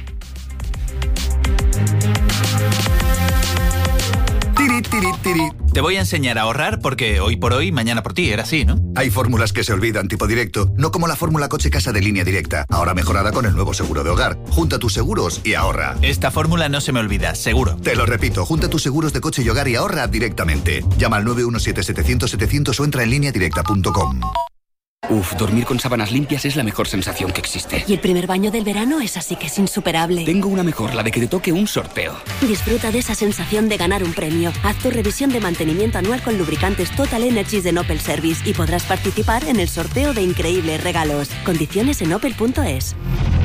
Tiri, tiri, tiri. Te voy a enseñar a ahorrar porque hoy por hoy, mañana por ti, era así, ¿no? Hay fórmulas que se olvidan tipo directo, no como la fórmula coche-casa de Línea Directa, ahora mejorada con el nuevo seguro de hogar. Junta tus seguros y ahorra. Esta fórmula no se me olvida, seguro. Te lo repito, junta tus seguros de coche y hogar y ahorra directamente. Llama al nueve uno siete, setecientos, setecientos o entra en línea directa punto com. Uf, dormir con sábanas limpias es la mejor sensación que existe. Y el primer baño del verano es así que es insuperable. Tengo una mejor, la de que te toque un sorteo. Disfruta de esa sensación de ganar un premio. Haz tu revisión de mantenimiento anual con lubricantes Total Energies de Opel Service y podrás participar en el sorteo de increíbles regalos. Condiciones en opel punto es.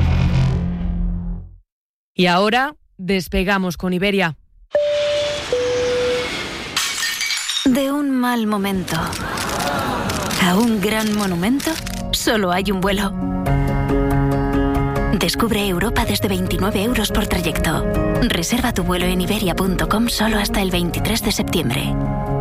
Y ahora despegamos con Iberia. De un mal momento a un gran monumento, solo hay un vuelo. Descubre Europa desde veintinueve euros por trayecto. Reserva tu vuelo en iberia punto com solo hasta el veintitrés de septiembre.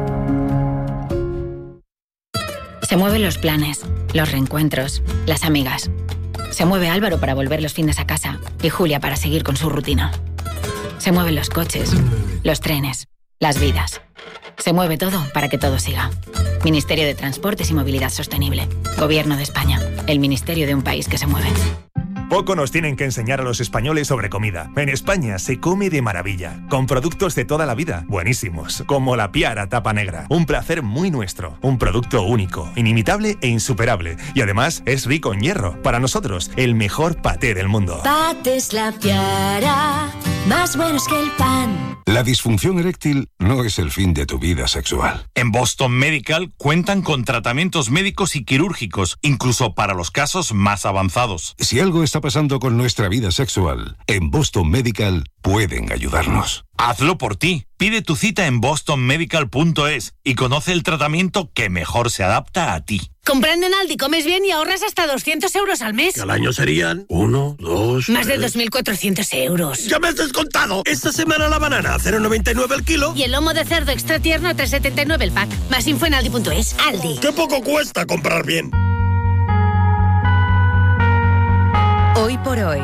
Se mueven los planes, los reencuentros, las amigas. Se mueve Álvaro para volver los fines a casa y Julia para seguir con su rutina. Se mueven los coches, los trenes, las vidas. Se mueve todo para que todo siga. Ministerio de Transportes y Movilidad Sostenible. Gobierno de España. El ministerio de un país que se mueve. Poco nos tienen que enseñar a los españoles sobre comida. En España se come de maravilla, con productos de toda la vida, buenísimos, como la Piara Tapa Negra. Un placer muy nuestro, un producto único, inimitable e insuperable. Y además es rico en hierro. Para nosotros, el mejor paté del mundo. Patés La Piara, más buenos que el pan. La disfunción eréctil no es el fin de tu vida sexual. En Boston Medical cuentan con tratamientos médicos y quirúrgicos, incluso para los casos más avanzados. Si algo está pasando con nuestra vida sexual, en Boston Medical pueden ayudarnos. Hazlo por ti. Pide tu cita en boston medical punto es y conoce el tratamiento que mejor se adapta a ti. Comprando en Aldi comes bien y ahorras hasta doscientos euros al mes. Que al año serían uno, dos... Más tres... de dos mil cuatrocientos euros. ¡Ya me has descontado! Esta semana la banana a cero coma noventa y nueve el kilo. Y el lomo de cerdo extra tierno a tres coma setenta y nueve el pack. Más info en aldi punto es. Aldi. ¡Qué poco cuesta comprar bien! Hoy por hoy.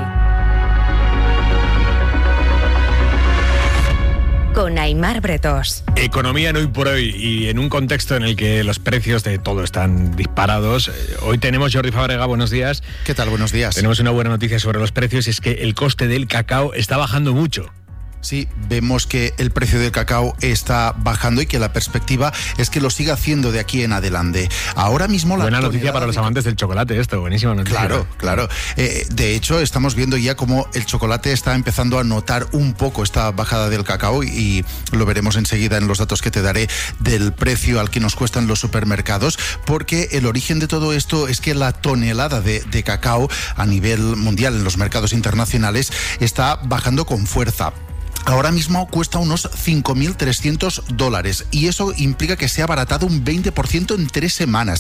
Con Aimar Bretos. Economía en Hoy por Hoy, y en un contexto en el que los precios de todo están disparados. Hoy tenemos, Jordi Fábrega, buenos días. ¿Qué tal? Buenos días. Tenemos una buena noticia sobre los precios, y es que el coste del cacao está bajando mucho. Sí, vemos que el precio del cacao está bajando y que la perspectiva es que lo siga haciendo de aquí en adelante. Ahora mismo la buena noticia para los amantes del chocolate, esto, buenísima noticia. Claro, claro. Eh, de hecho, estamos viendo ya cómo el chocolate está empezando a notar un poco esta bajada del cacao, y lo veremos enseguida en los datos que te daré del precio al que nos cuestan los supermercados, porque el origen de todo esto es que la tonelada de, de cacao a nivel mundial en los mercados internacionales está bajando con fuerza. Ahora mismo cuesta unos cinco mil trescientos dólares, y eso implica que se ha abaratado un veinte por ciento en tres semanas.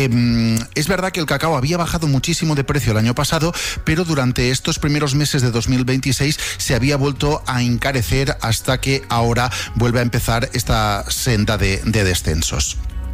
Eh, es verdad que el cacao había bajado muchísimo de precio el año pasado, pero durante estos primeros meses de dos mil veintiséis se había vuelto a encarecer hasta que ahora vuelve a empezar esta senda de, de descensos.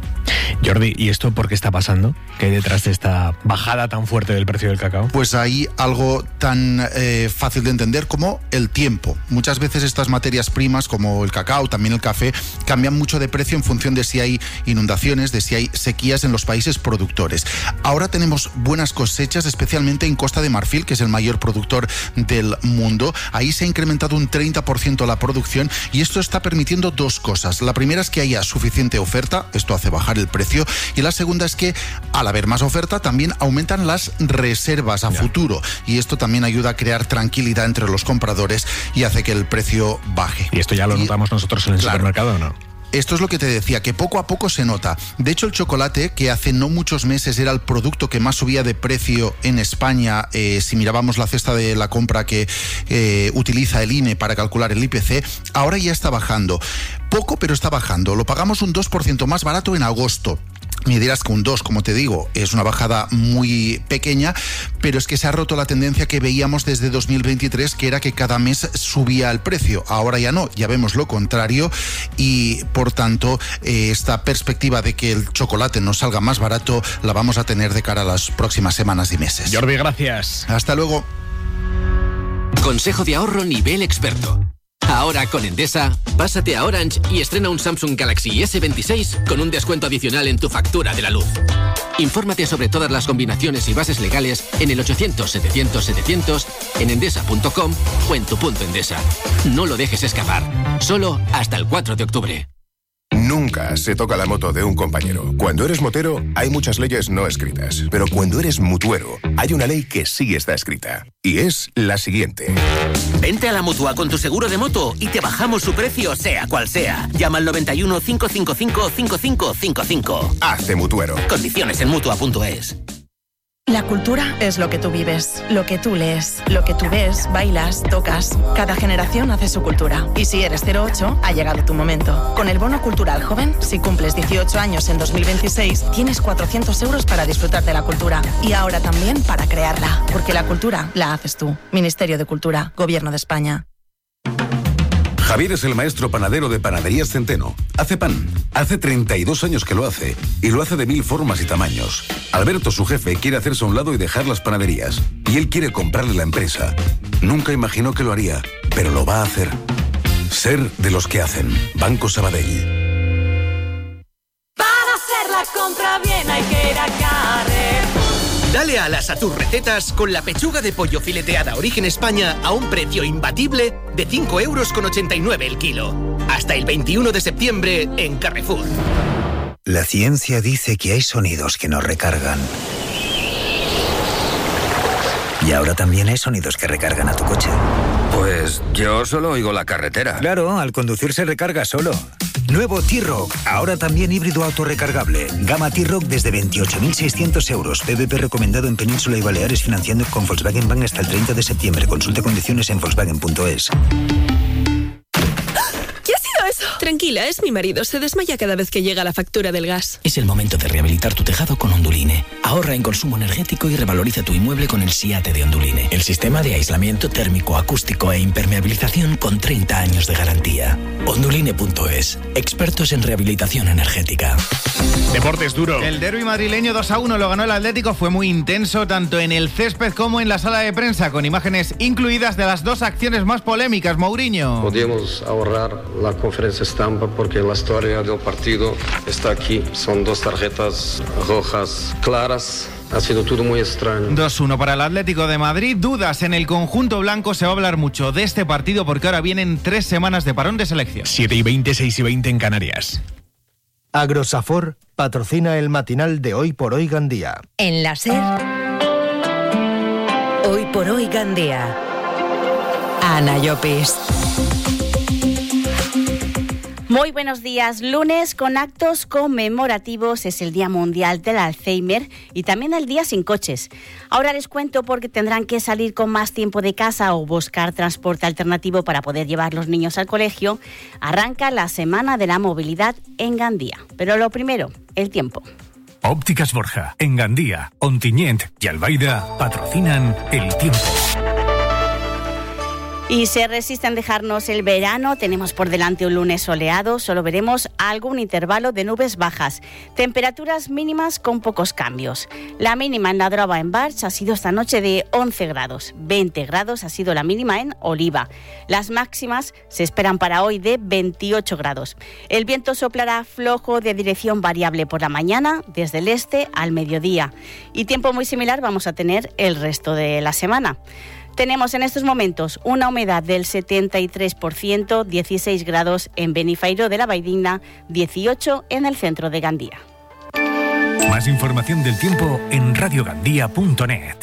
Jordi, ¿y esto por qué está pasando? ¿Qué hay detrás de esta bajada tan fuerte del precio del cacao? Pues hay algo tan eh, fácil de entender como el tiempo. Muchas veces estas materias primas, como el cacao, también el café, cambian mucho de precio en función de si hay inundaciones, de si hay sequías en los países productores. Ahora tenemos buenas cosechas, especialmente en Costa de Marfil, que es el mayor productor del mundo. Ahí se ha incrementado un treinta por ciento la producción, y esto está permitiendo dos cosas. La primera es que haya suficiente oferta, esto hace bajar el precio, y la segunda es que al haber más oferta también aumentan las reservas a ya. futuro, y esto también ayuda a crear tranquilidad entre los compradores y hace que el precio baje. ¿Y esto ya lo y, notamos nosotros en el claro, supermercado o no? Esto es lo que te decía, que poco a poco se nota. De hecho, el chocolate, que hace no muchos meses era el producto que más subía de precio en España, eh, si mirábamos la cesta de la compra que eh, utiliza el I N E para calcular el I P C, ahora ya está bajando. Poco, pero está bajando. Lo pagamos un dos por ciento más barato en agosto. Me dirás que un dos, como te digo, es una bajada muy pequeña, pero es que se ha roto la tendencia que veíamos desde dos mil veintitrés, que era que cada mes subía el precio. Ahora ya no, ya vemos lo contrario, y por tanto eh, esta perspectiva de que el chocolate nos salga más barato la vamos a tener de cara a las próximas semanas y meses. Jordi, gracias. Hasta luego. Consejo de ahorro nivel experto. Ahora con Endesa, pásate a Orange y estrena un Samsung Galaxy ese veintiséis con un descuento adicional en tu factura de la luz. Infórmate sobre todas las combinaciones y bases legales en el ochocientos setecientos setecientos, en endesa punto com o en tu punto Endesa. No lo dejes escapar. Solo hasta el cuatro de octubre. Nunca se toca la moto de un compañero. Cuando eres motero, hay muchas leyes no escritas. Pero cuando eres mutuero, hay una ley que sí está escrita. Y es la siguiente. Vente a la Mutua con tu seguro de moto y te bajamos su precio, sea cual sea. Llama al noventa y uno, cinco cinco cinco, cinco cinco cinco cinco. Hazte mutuero. Condiciones en mutua punto es. La cultura es lo que tú vives, lo que tú lees, lo que tú ves, bailas, tocas. Cada generación hace su cultura. Y si eres cero ocho, ha llegado tu momento. Con el Bono Cultural Joven, si cumples dieciocho años en dos mil veintiséis, tienes cuatrocientos euros para disfrutar de la cultura. Y ahora también para crearla. Porque la cultura la haces tú. Ministerio de Cultura, Gobierno de España. Javier es el maestro panadero de Panaderías Centeno. Hace pan. Hace treinta y dos años que lo hace. Y lo hace de mil formas y tamaños. Alberto, su jefe, quiere hacerse a un lado y dejar las panaderías. Y él quiere comprarle la empresa. Nunca imaginó que lo haría, pero lo va a hacer. Ser de los que hacen. Banco Sabadell. Para hacer la compra bien hay que ir a Carrefour. Dale alas a tus recetas con la pechuga de pollo fileteada Origen España a un precio imbatible de cinco euros con ochenta y nueve el kilo. Hasta el veintiuno de septiembre en Carrefour. La ciencia dice que hay sonidos que nos recargan. Y ahora también hay sonidos que recargan a tu coche. Pues yo solo oigo la carretera. Claro, al conducir se recarga solo. Nuevo T-Roc, ahora también híbrido autorrecargable. Gama T-Roc desde veintiocho mil seiscientos euros. P V P recomendado en Península y Baleares, financiando con Volkswagen Bank hasta el treinta de septiembre. Consulte condiciones en volkswagen punto es. ¿Qué ha sido eso? Tranquila, es mi marido. Se desmaya cada vez que llega la factura del gas. Es el momento de rehabilitar tu tejado con Onduline. Ahorra en consumo energético y revaloriza tu inmueble con el SIATE de Onduline. El sistema de aislamiento térmico, acústico e impermeabilización con treinta años de garantía. Onduline punto es. Expertos en rehabilitación energética. Deportes duro. El derbi madrileño dos a uno lo ganó el Atlético. Fue muy intenso tanto en el césped como en la sala de prensa, con imágenes incluidas de las dos acciones más polémicas. Mourinho. Podíamos ahorrar la conferencia estampa porque la historia del partido está aquí. Son dos tarjetas rojas claras. Ha sido todo muy extraño. dos uno para el Atlético de Madrid. Dudas en el conjunto blanco. Se va a hablar mucho de este partido porque ahora vienen tres semanas de parón de selección. siete y veinte, seis y veinte en Canarias. Agrosafor patrocina el matinal de Hoy por Hoy Gandía. En la SER, Hoy por Hoy Gandía. Ana Llopis. Muy buenos días. Lunes con actos conmemorativos. Es el Día Mundial del Alzheimer y también el Día Sin Coches. Ahora les cuento porque tendrán que salir con más tiempo de casa o buscar transporte alternativo para poder llevar los niños al colegio. Arranca la Semana de la Movilidad en Gandía. Pero lo primero, el tiempo. Ópticas Borja, en Gandía, Ontinyent y Albaida patrocinan el tiempo. Y se resisten a dejarnos el verano. Tenemos por delante un lunes soleado. Solo veremos algún intervalo de nubes bajas. Temperaturas mínimas con pocos cambios. La mínima en la Droba, en Barx, ha sido esta noche de once grados. veinte grados ha sido la mínima en Oliva. Las máximas se esperan para hoy de veintiocho grados. El viento soplará flojo de dirección variable por la mañana, desde el este al mediodía. Y tiempo muy similar vamos a tener el resto de la semana. Tenemos en estos momentos una humedad del setenta y tres por ciento, dieciséis grados en Benifairó de la Valldigna, dieciocho en el centro de Gandía. Más información del tiempo en radio gandía punto net.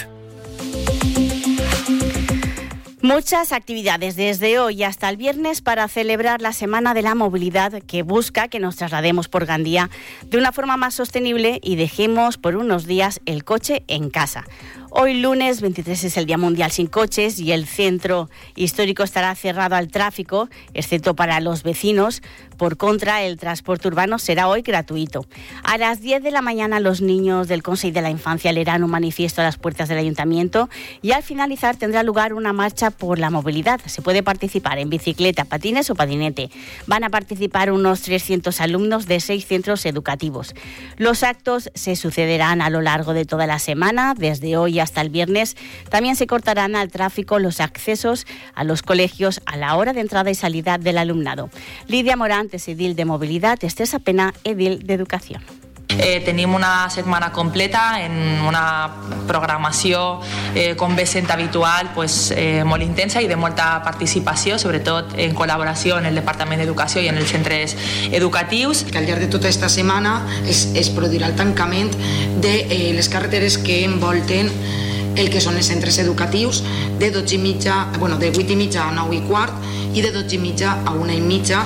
Muchas actividades desde hoy hasta el viernes para celebrar la Semana de la Movilidad, que busca que nos traslademos por Gandía de una forma más sostenible y dejemos por unos días el coche en casa. Hoy lunes veintitrés es el Día Mundial Sin Coches y el centro histórico estará cerrado al tráfico, excepto para los vecinos. Por contra, el transporte urbano será hoy gratuito. A las diez de la mañana los niños del Consejo de la Infancia leerán un manifiesto a las puertas del Ayuntamiento y al finalizar tendrá lugar una marcha por la movilidad. Se puede participar en bicicleta, patines o patinete. Van a participar unos trescientos alumnos de seis centros educativos. Los actos se sucederán a lo largo de toda la semana, desde hoy hasta el viernes. También se cortarán al tráfico los accesos a los colegios a la hora de entrada y salida del alumnado. Lidia Morantes, edil de Movilidad, Estesa Pena, edil de Educación. Eh, tenim una setmana completa en una programació eh, com bé sent habitual, pues, eh, molt intensa i de molta participació, sobretot en col·laboració en el Departament d'Educació i en els centres educatius. Que al llarg de tota aquesta setmana es, es produirà el tancament de eh, les carreteres que envolten el que són els centres educatius de dotze i mitja, bueno, de vuit i mitja a nou i quart i de dotze i mitja a una i mitja.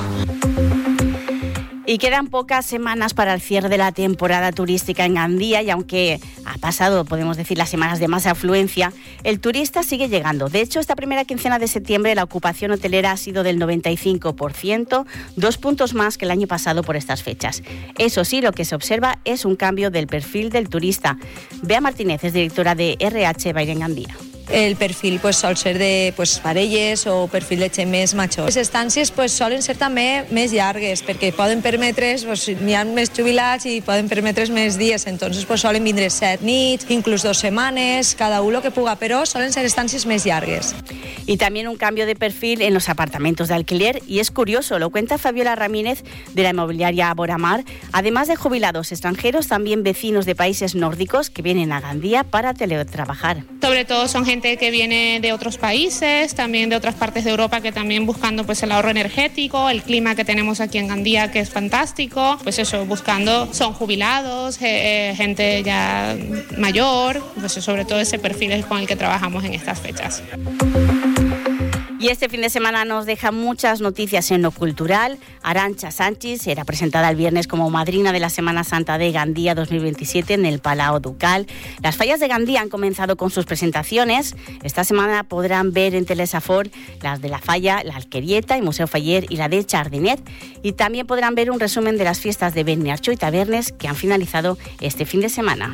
Y quedan pocas semanas para el cierre de la temporada turística en Gandía y aunque ha pasado, podemos decir, las semanas de más afluencia, el turista sigue llegando. De hecho, esta primera quincena de septiembre la ocupación hotelera ha sido del noventa y cinco por ciento, dos puntos más que el año pasado por estas fechas. Eso sí, lo que se observa es un cambio del perfil del turista. Bea Martínez es directora de R H Baire en Gandía. El perfil pues, sol ser de pues, parelles o perfil de gent més major. Les estàncies pues, solen ser també més llargues perquè poden permetre's, pues, n'hi ha més jubilats i poden permetre's més dies, entonces pues, solen vindre set nits, inclús dos setmanes, cada uno que puga, però solen ser estàncies més llargues. Y también un cambio de perfil en los apartamentos de alquiler y es curioso, lo cuenta Fabiola Ramírez de la inmobiliaria Boramar. Además de jubilados extranjeros, también vecinos de países nórdicos que vienen a Gandía para teletrabajar. Sobre todo son gente que viene de otros países, también de otras partes de Europa que también buscando pues el ahorro energético, el clima que tenemos aquí en Gandía que es fantástico, pues eso, buscando, son jubilados, eh, gente ya mayor, pues sobre todo ese perfil es con el que trabajamos en estas fechas. Y este fin de semana nos deja muchas noticias en lo cultural. Arantxa Sánchez será presentada el viernes como madrina de la Semana Santa de Gandía dos mil veintisiete en el Palau Ducal. Las fallas de Gandía han comenzado con sus presentaciones. Esta semana podrán ver en Telesafor las de la Falla, la Alquerieta y Museo Faller y la de Chardinet. Y también podrán ver un resumen de las fiestas de Beniarjó y Tabernes que han finalizado este fin de semana.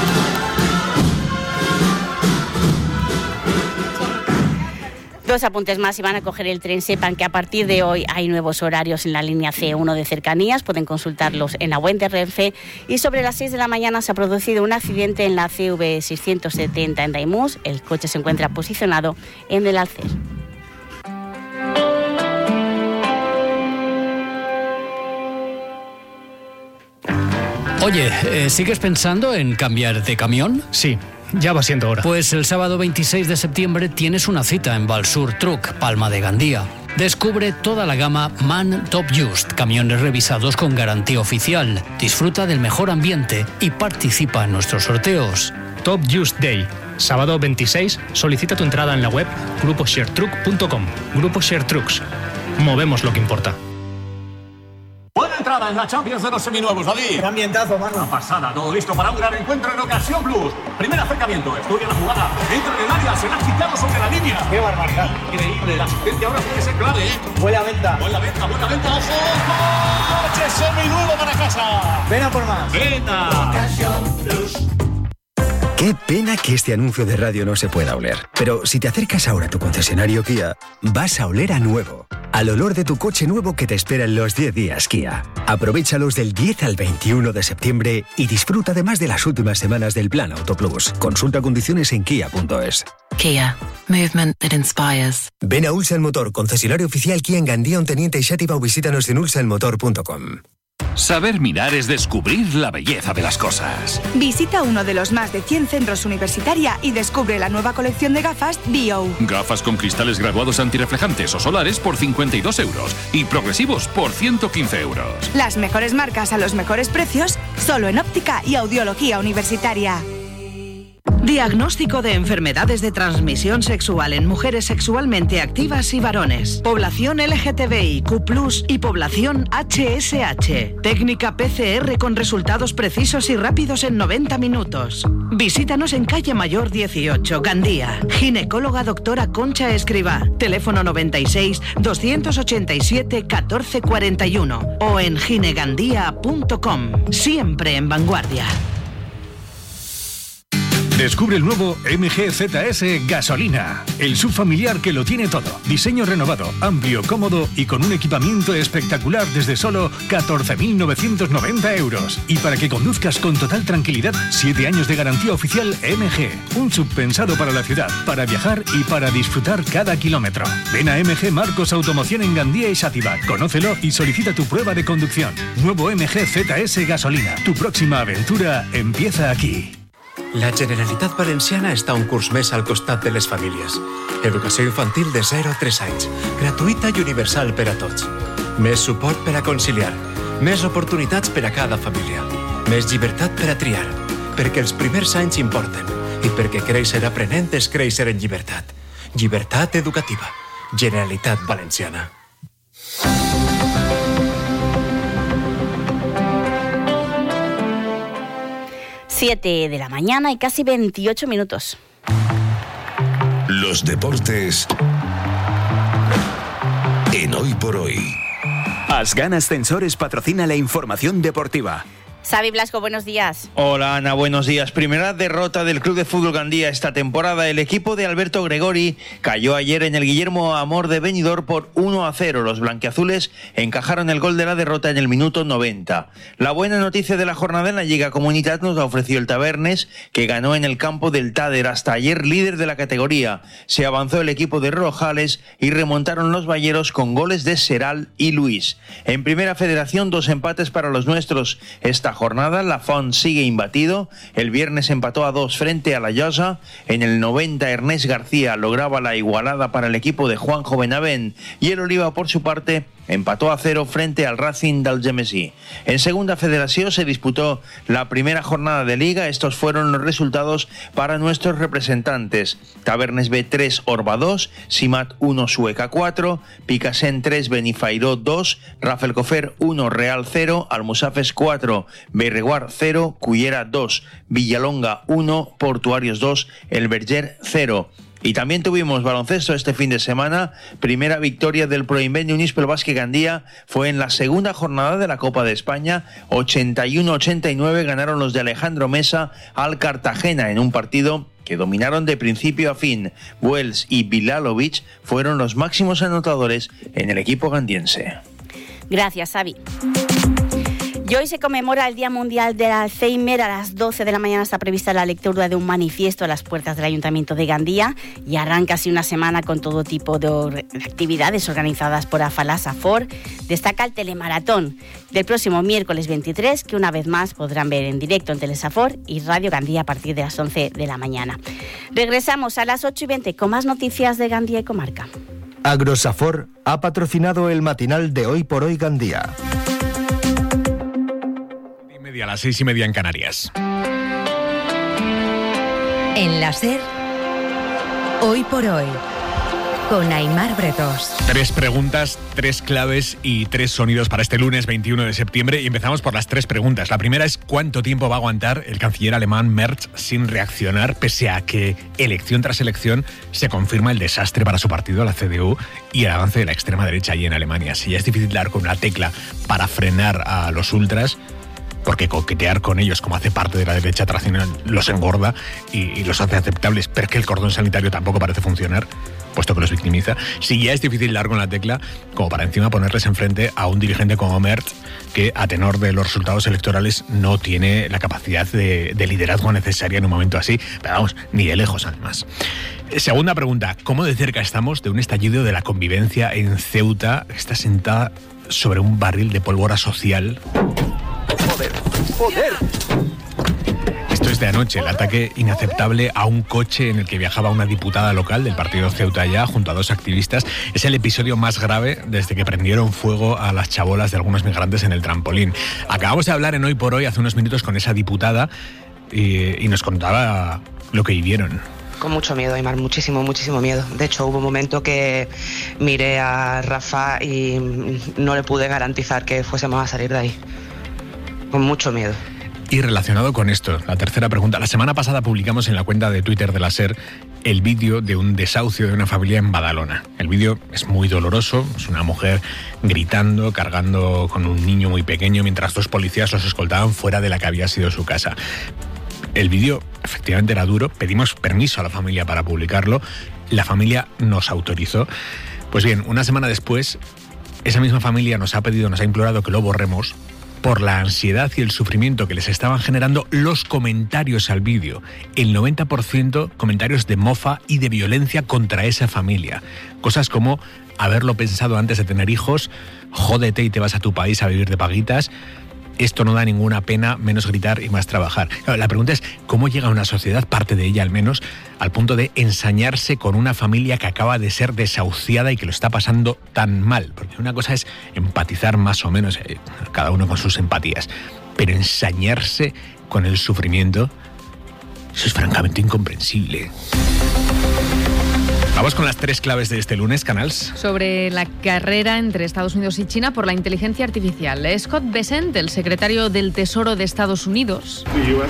Dos apuntes más. Si van a coger el tren, sepan que a partir de hoy hay nuevos horarios en la línea ce uno de cercanías. Pueden consultarlos en la web de Renfe. Y sobre las seis de la mañana se ha producido un accidente en la ce ve seiscientos setenta en Daimús. El coche se encuentra posicionado en el Alcer. Oye, eh, ¿sigues pensando en cambiar de camión? Sí. Ya va siendo hora. Pues el sábado veintiséis de septiembre tienes una cita en Valsur Truck, Palma de Gandía. Descubre toda la gama MAN Top Just, camiones revisados con garantía oficial. Disfruta del mejor ambiente y participa en nuestros sorteos. Top Just Day. Sábado veintiséis, solicita tu entrada en la web grupo share truck punto com. Grupo Share Trucks. Movemos lo que importa. Buena entrada en la Champions de los seminuevos, David. Qué ambientazo, mano. Una pasada, todo listo para un gran encuentro en Ocasión Plus. Primer acercamiento, estudia la jugada, entra en el área, se la ha quitado sobre la línea. Qué barbaridad. Increíble, la asistencia ahora puede ser clave, ¿eh? Buena venta. Buena venta, buena venta, ojo, ojo. Coche seminuevo para casa. Ven a por más. Venta. Ocasión Plus. Qué pena que este anuncio de radio no se pueda oler. Pero si te acercas ahora a tu concesionario Kia, vas a oler a nuevo. Al olor de tu coche nuevo que te espera en los diez días Kia. Aprovéchalos del diez al veintiuno de septiembre y disfruta además de las últimas semanas del Plan Auto Plus. Consulta condiciones en kia punto es. Kia. Movement that inspires. Ven a Ulsan Motor, concesionario oficial Kia en Gandía, Onteniente y Xàtiva, o visítanos en ulsan motor punto com. Saber mirar es descubrir la belleza de las cosas. Visita uno de los más de cien centros universitaria y descubre la nueva colección de gafas B O. Gafas con cristales graduados antirreflejantes o solares por cincuenta y dos euros y progresivos por ciento quince euros. Las mejores marcas a los mejores precios, solo en óptica y audiología universitaria. Diagnóstico de enfermedades de transmisión sexual en mujeres sexualmente activas y varones. Población L G T B I Q plus, y población H S H. Técnica P C R con resultados precisos y rápidos en noventa minutos. Visítanos en Calle Mayor dieciocho, Gandía. Ginecóloga doctora Concha Escribá. Teléfono noventa y seis, doscientos ochenta y siete, catorce cuarenta y uno o en ginegandía punto com. Siempre en vanguardia. Descubre el nuevo M G Z S Gasolina, el subfamiliar que lo tiene todo. Diseño renovado, amplio, cómodo y con un equipamiento espectacular desde solo catorce mil novecientos noventa euros. Y para que conduzcas con total tranquilidad, siete años de garantía oficial M G. Un sub pensado para la ciudad, para viajar y para disfrutar cada kilómetro. Ven a M G Marcos Automoción en Gandía y Xàtiva. Conócelo y solicita tu prueba de conducción. Nuevo M G Z S Gasolina. Tu próxima aventura empieza aquí. La Generalitat Valenciana està un curs més al costat de les famílies. Educació infantil de zero a tres anys, gratuïta i universal per a tots. Més suport per a conciliar, més oportunitats per a cada família, més llibertat per a triar, perquè els primers anys importen i perquè créixer aprenent és créixer en llibertat. Llibertat educativa. Generalitat Valenciana. siete de la mañana y casi veintiocho minutos. Los deportes en Hoy por Hoy. Asgan Ascensores patrocina la información deportiva. Xavi Blasco, buenos días. Hola Ana, buenos días. Primera derrota del Club de Fútbol Gandía esta temporada. El equipo de Alberto Gregori cayó ayer en el Guillermo Amor de Benidorm por uno a cero. Los blanquiazules encajaron el gol de la derrota en el minuto noventa. La buena noticia de la jornada en la Lliga Comunitat nos la ofreció el Tabernes, que ganó en el campo del Tàder, hasta ayer líder de la categoría. Se avanzó el equipo de Rojales y remontaron los valleros con goles de Seral y Luis. En Primera Federación, dos empates para los nuestros esta jornada. La Font sigue imbatido. El viernes empató a dos frente a la Llosa. En el noventa, Ernest García lograba la igualada para el equipo de Juanjo Benavent, y el Oliva, por su parte, empató a cero frente al Racing d'Algemesí. En segunda federación se disputó la primera jornada de liga. Estos fueron los resultados para nuestros representantes. Tabernes B tres, Orba dos, Simat uno, Sueca cuatro, Picasen tres, Benifairó dos, Rafelcofer uno, Real cero, Almusafes cuatro, Beirreguard cero, Cullera dos, Villalonga uno, Portuarios dos, El Verger cero. Y también tuvimos baloncesto este fin de semana. Primera victoria del Proinvent Unispel Basket Gandía fue en la segunda jornada de la Copa de España. ochenta y uno a ochenta y nueve ganaron los de Alejandro Mesa al Cartagena en un partido que dominaron de principio a fin. Wells y Bilalovic fueron los máximos anotadores en el equipo gandiense. Gracias, Xavi. Y hoy se conmemora el Día Mundial del Alzheimer. A las doce de la mañana está prevista la lectura de un manifiesto a las puertas del Ayuntamiento de Gandía y arranca así una semana con todo tipo de actividades organizadas por AFALA SAFOR. Destaca el telemaratón del próximo miércoles veintitrés, que una vez más podrán ver en directo en Telesafor y Radio Gandía a partir de las once de la mañana. Regresamos a las ocho y veinte con más noticias de Gandía y comarca. Agrosafor ha patrocinado el matinal de Hoy por Hoy Gandía. A las seis y media en Canarias. En la SER, Hoy por Hoy, con Aimar Bretos. Tres preguntas, tres claves y tres sonidos para este lunes veintiuno de septiembre. Y empezamos por las tres preguntas. La primera es: ¿cuánto tiempo va a aguantar el canciller alemán Merz sin reaccionar, pese a que elección tras elección se confirma el desastre para su partido, la C D U, y el avance de la extrema derecha allí en Alemania? Si ya es difícil dar con una tecla para frenar a los ultras, porque coquetear con ellos, como hace parte de la derecha tradicional, los engorda y, y los hace aceptables, pero que el cordón sanitario tampoco parece funcionar, puesto que los victimiza. Si ya es difícil dar con la tecla, como para encima ponerles enfrente a un dirigente como Merz, que a tenor de los resultados electorales no tiene la capacidad de, de liderazgo necesaria en un momento así, pero vamos, ni de lejos además. Segunda pregunta: ¿cómo de cerca estamos de un estallido de la convivencia en Ceuta? Está sentada sobre un barril de pólvora social. ¡Joder! ¡Joder! Esto es de anoche, el ataque inaceptable a un coche en el que viajaba una diputada local del partido Ceuta Ya junto a dos activistas. Es el episodio más grave desde que prendieron fuego a las chabolas de algunos migrantes en el trampolín. Acabamos de hablar en Hoy por Hoy hace unos minutos con esa diputada y, y nos contaba lo que vivieron. Con mucho miedo, Aimar, muchísimo, muchísimo miedo. De hecho, hubo un momento que miré a Rafa y no le pude garantizar que fuésemos a salir de ahí. Con mucho miedo. Y relacionado con esto, la tercera pregunta. La semana pasada publicamos en la cuenta de Twitter de la SER el vídeo de un desahucio de una familia en Badalona. El vídeo es muy doloroso. Es una mujer gritando, cargando con un niño muy pequeño, mientras dos policías los escoltaban fuera de la que había sido su casa. El vídeo efectivamente era duro. Pedimos permiso a la familia para publicarlo. La familia nos autorizó. Pues bien, una semana después, esa misma familia nos ha pedido, nos ha implorado que lo borremos por la ansiedad y el sufrimiento que les estaban generando los comentarios al vídeo. El noventa por ciento comentarios de mofa y de violencia contra esa familia. Cosas como haberlo pensado antes de tener hijos, jódete y te vas a tu país a vivir de paguitas, esto no da ninguna pena, menos gritar y más trabajar. Claro, la pregunta es: ¿cómo llega una sociedad, parte de ella al menos, al punto de ensañarse con una familia que acaba de ser desahuciada y que lo está pasando tan mal? Porque una cosa es empatizar más o menos, eh, cada uno con sus empatías, pero ensañarse con el sufrimiento, eso es francamente incomprensible. Vamos con las tres claves de este lunes, Canals. Sobre la carrera entre Estados Unidos y China por la inteligencia artificial. Scott Bessent, el secretario del Tesoro de Estados Unidos,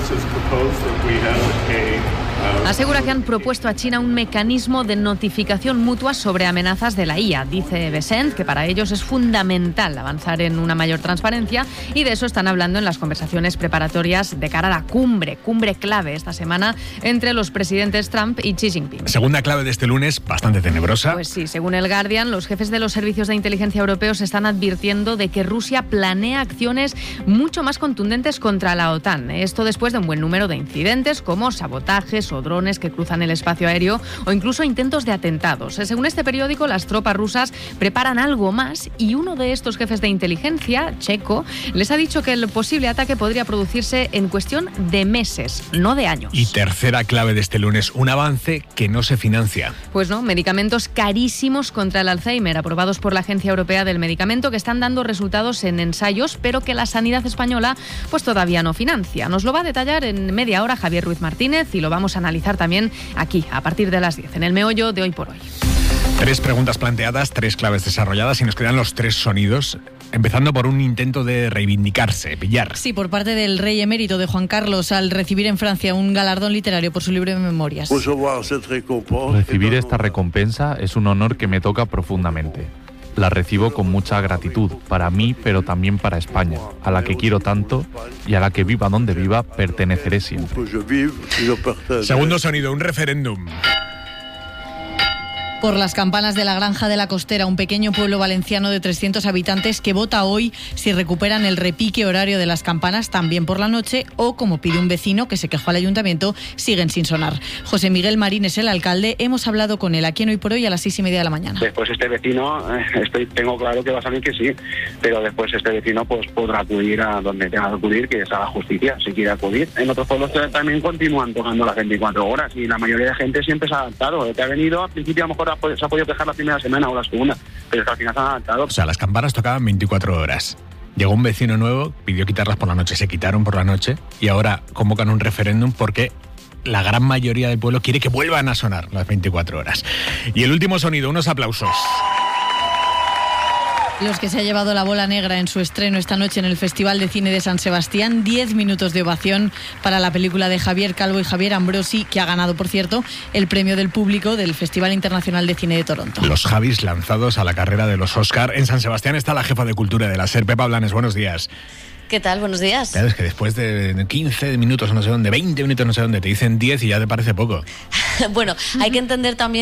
asegura que han propuesto a China un mecanismo de notificación mutua sobre amenazas de la I A. Dice Bessent que para ellos es fundamental avanzar en una mayor transparencia y de eso están hablando en las conversaciones preparatorias de cara a la cumbre, cumbre clave esta semana entre los presidentes Trump y Xi Jinping. Segunda clave de este lunes, bastante tenebrosa. Pues sí, según el Guardian, los jefes de los servicios de inteligencia europeos están advirtiendo de que Rusia planea acciones mucho más contundentes contra la OTAN. Esto después de un buen número de incidentes como sabotajes, satélites o drones que cruzan el espacio aéreo o incluso intentos de atentados. Según este periódico, las tropas rusas preparan algo más y uno de estos jefes de inteligencia, checo, les ha dicho que el posible ataque podría producirse en cuestión de meses, no de años. Y tercera clave de este lunes, un avance que no se financia. Pues no, medicamentos carísimos contra el Alzheimer, aprobados por la Agencia Europea del Medicamento, que están dando resultados en ensayos, pero que la sanidad española pues todavía no financia. Nos lo va a detallar en media hora Javier Ruiz Martínez y lo vamos a analizar también aquí, a partir de las diez, en el meollo de Hoy por Hoy. Tres preguntas planteadas, tres claves desarrolladas y nos quedan los tres sonidos, empezando por un intento de reivindicarse, pillar. Sí, por parte del rey emérito de Juan Carlos al recibir en Francia un galardón literario por su libro de memorias. Recibir esta recompensa es un honor que me toca profundamente. La recibo con mucha gratitud para mí, pero también para España, a la que quiero tanto y a la que viva donde viva perteneceré siempre. Segundo sonido, un referéndum. Por las campanas de la Granja de la Costera, un pequeño pueblo valenciano de trescientos habitantes que vota hoy si recuperan el repique horario de las campanas también por la noche o, como pide un vecino que se quejó al ayuntamiento, siguen sin sonar. José Miguel Marín es el alcalde, hemos hablado con él aquí en Hoy por Hoy a las seis y media de la mañana. Después este vecino, estoy, tengo claro que va a salir que sí, pero después este vecino pues podrá acudir a donde tenga que acudir, que es a la justicia, si quiere acudir. En otros pueblos también continúan tocando las veinticuatro horas y la mayoría de gente siempre se ha adaptado. El que ha venido, al principio a lo mejor se ha podido quejar la primera semana o la segunda, pero es que al final se han adaptado. O sea, las campanas tocaban veinticuatro horas. Llegó un vecino nuevo, pidió quitarlas por la noche, se quitaron por la noche y ahora convocan un referéndum porque la gran mayoría del pueblo quiere que vuelvan a sonar las veinticuatro horas. Y el último sonido, unos aplausos. Los que se ha llevado la bola negra en su estreno esta noche en el Festival de Cine de San Sebastián. Diez minutos de ovación para la película de Javier Calvo y Javier Ambrosi, que ha ganado, por cierto, el premio del público del Festival Internacional de Cine de Toronto. Los Javis lanzados a la carrera de los Oscar. En San Sebastián está la jefa de Cultura de la SER, Pepa Blanes. Buenos días. ¿Qué tal? Buenos días. Claro, es que después de quince minutos no sé dónde, veinte minutos no sé dónde, te dicen diez y ya te parece poco. Bueno, hay que entender también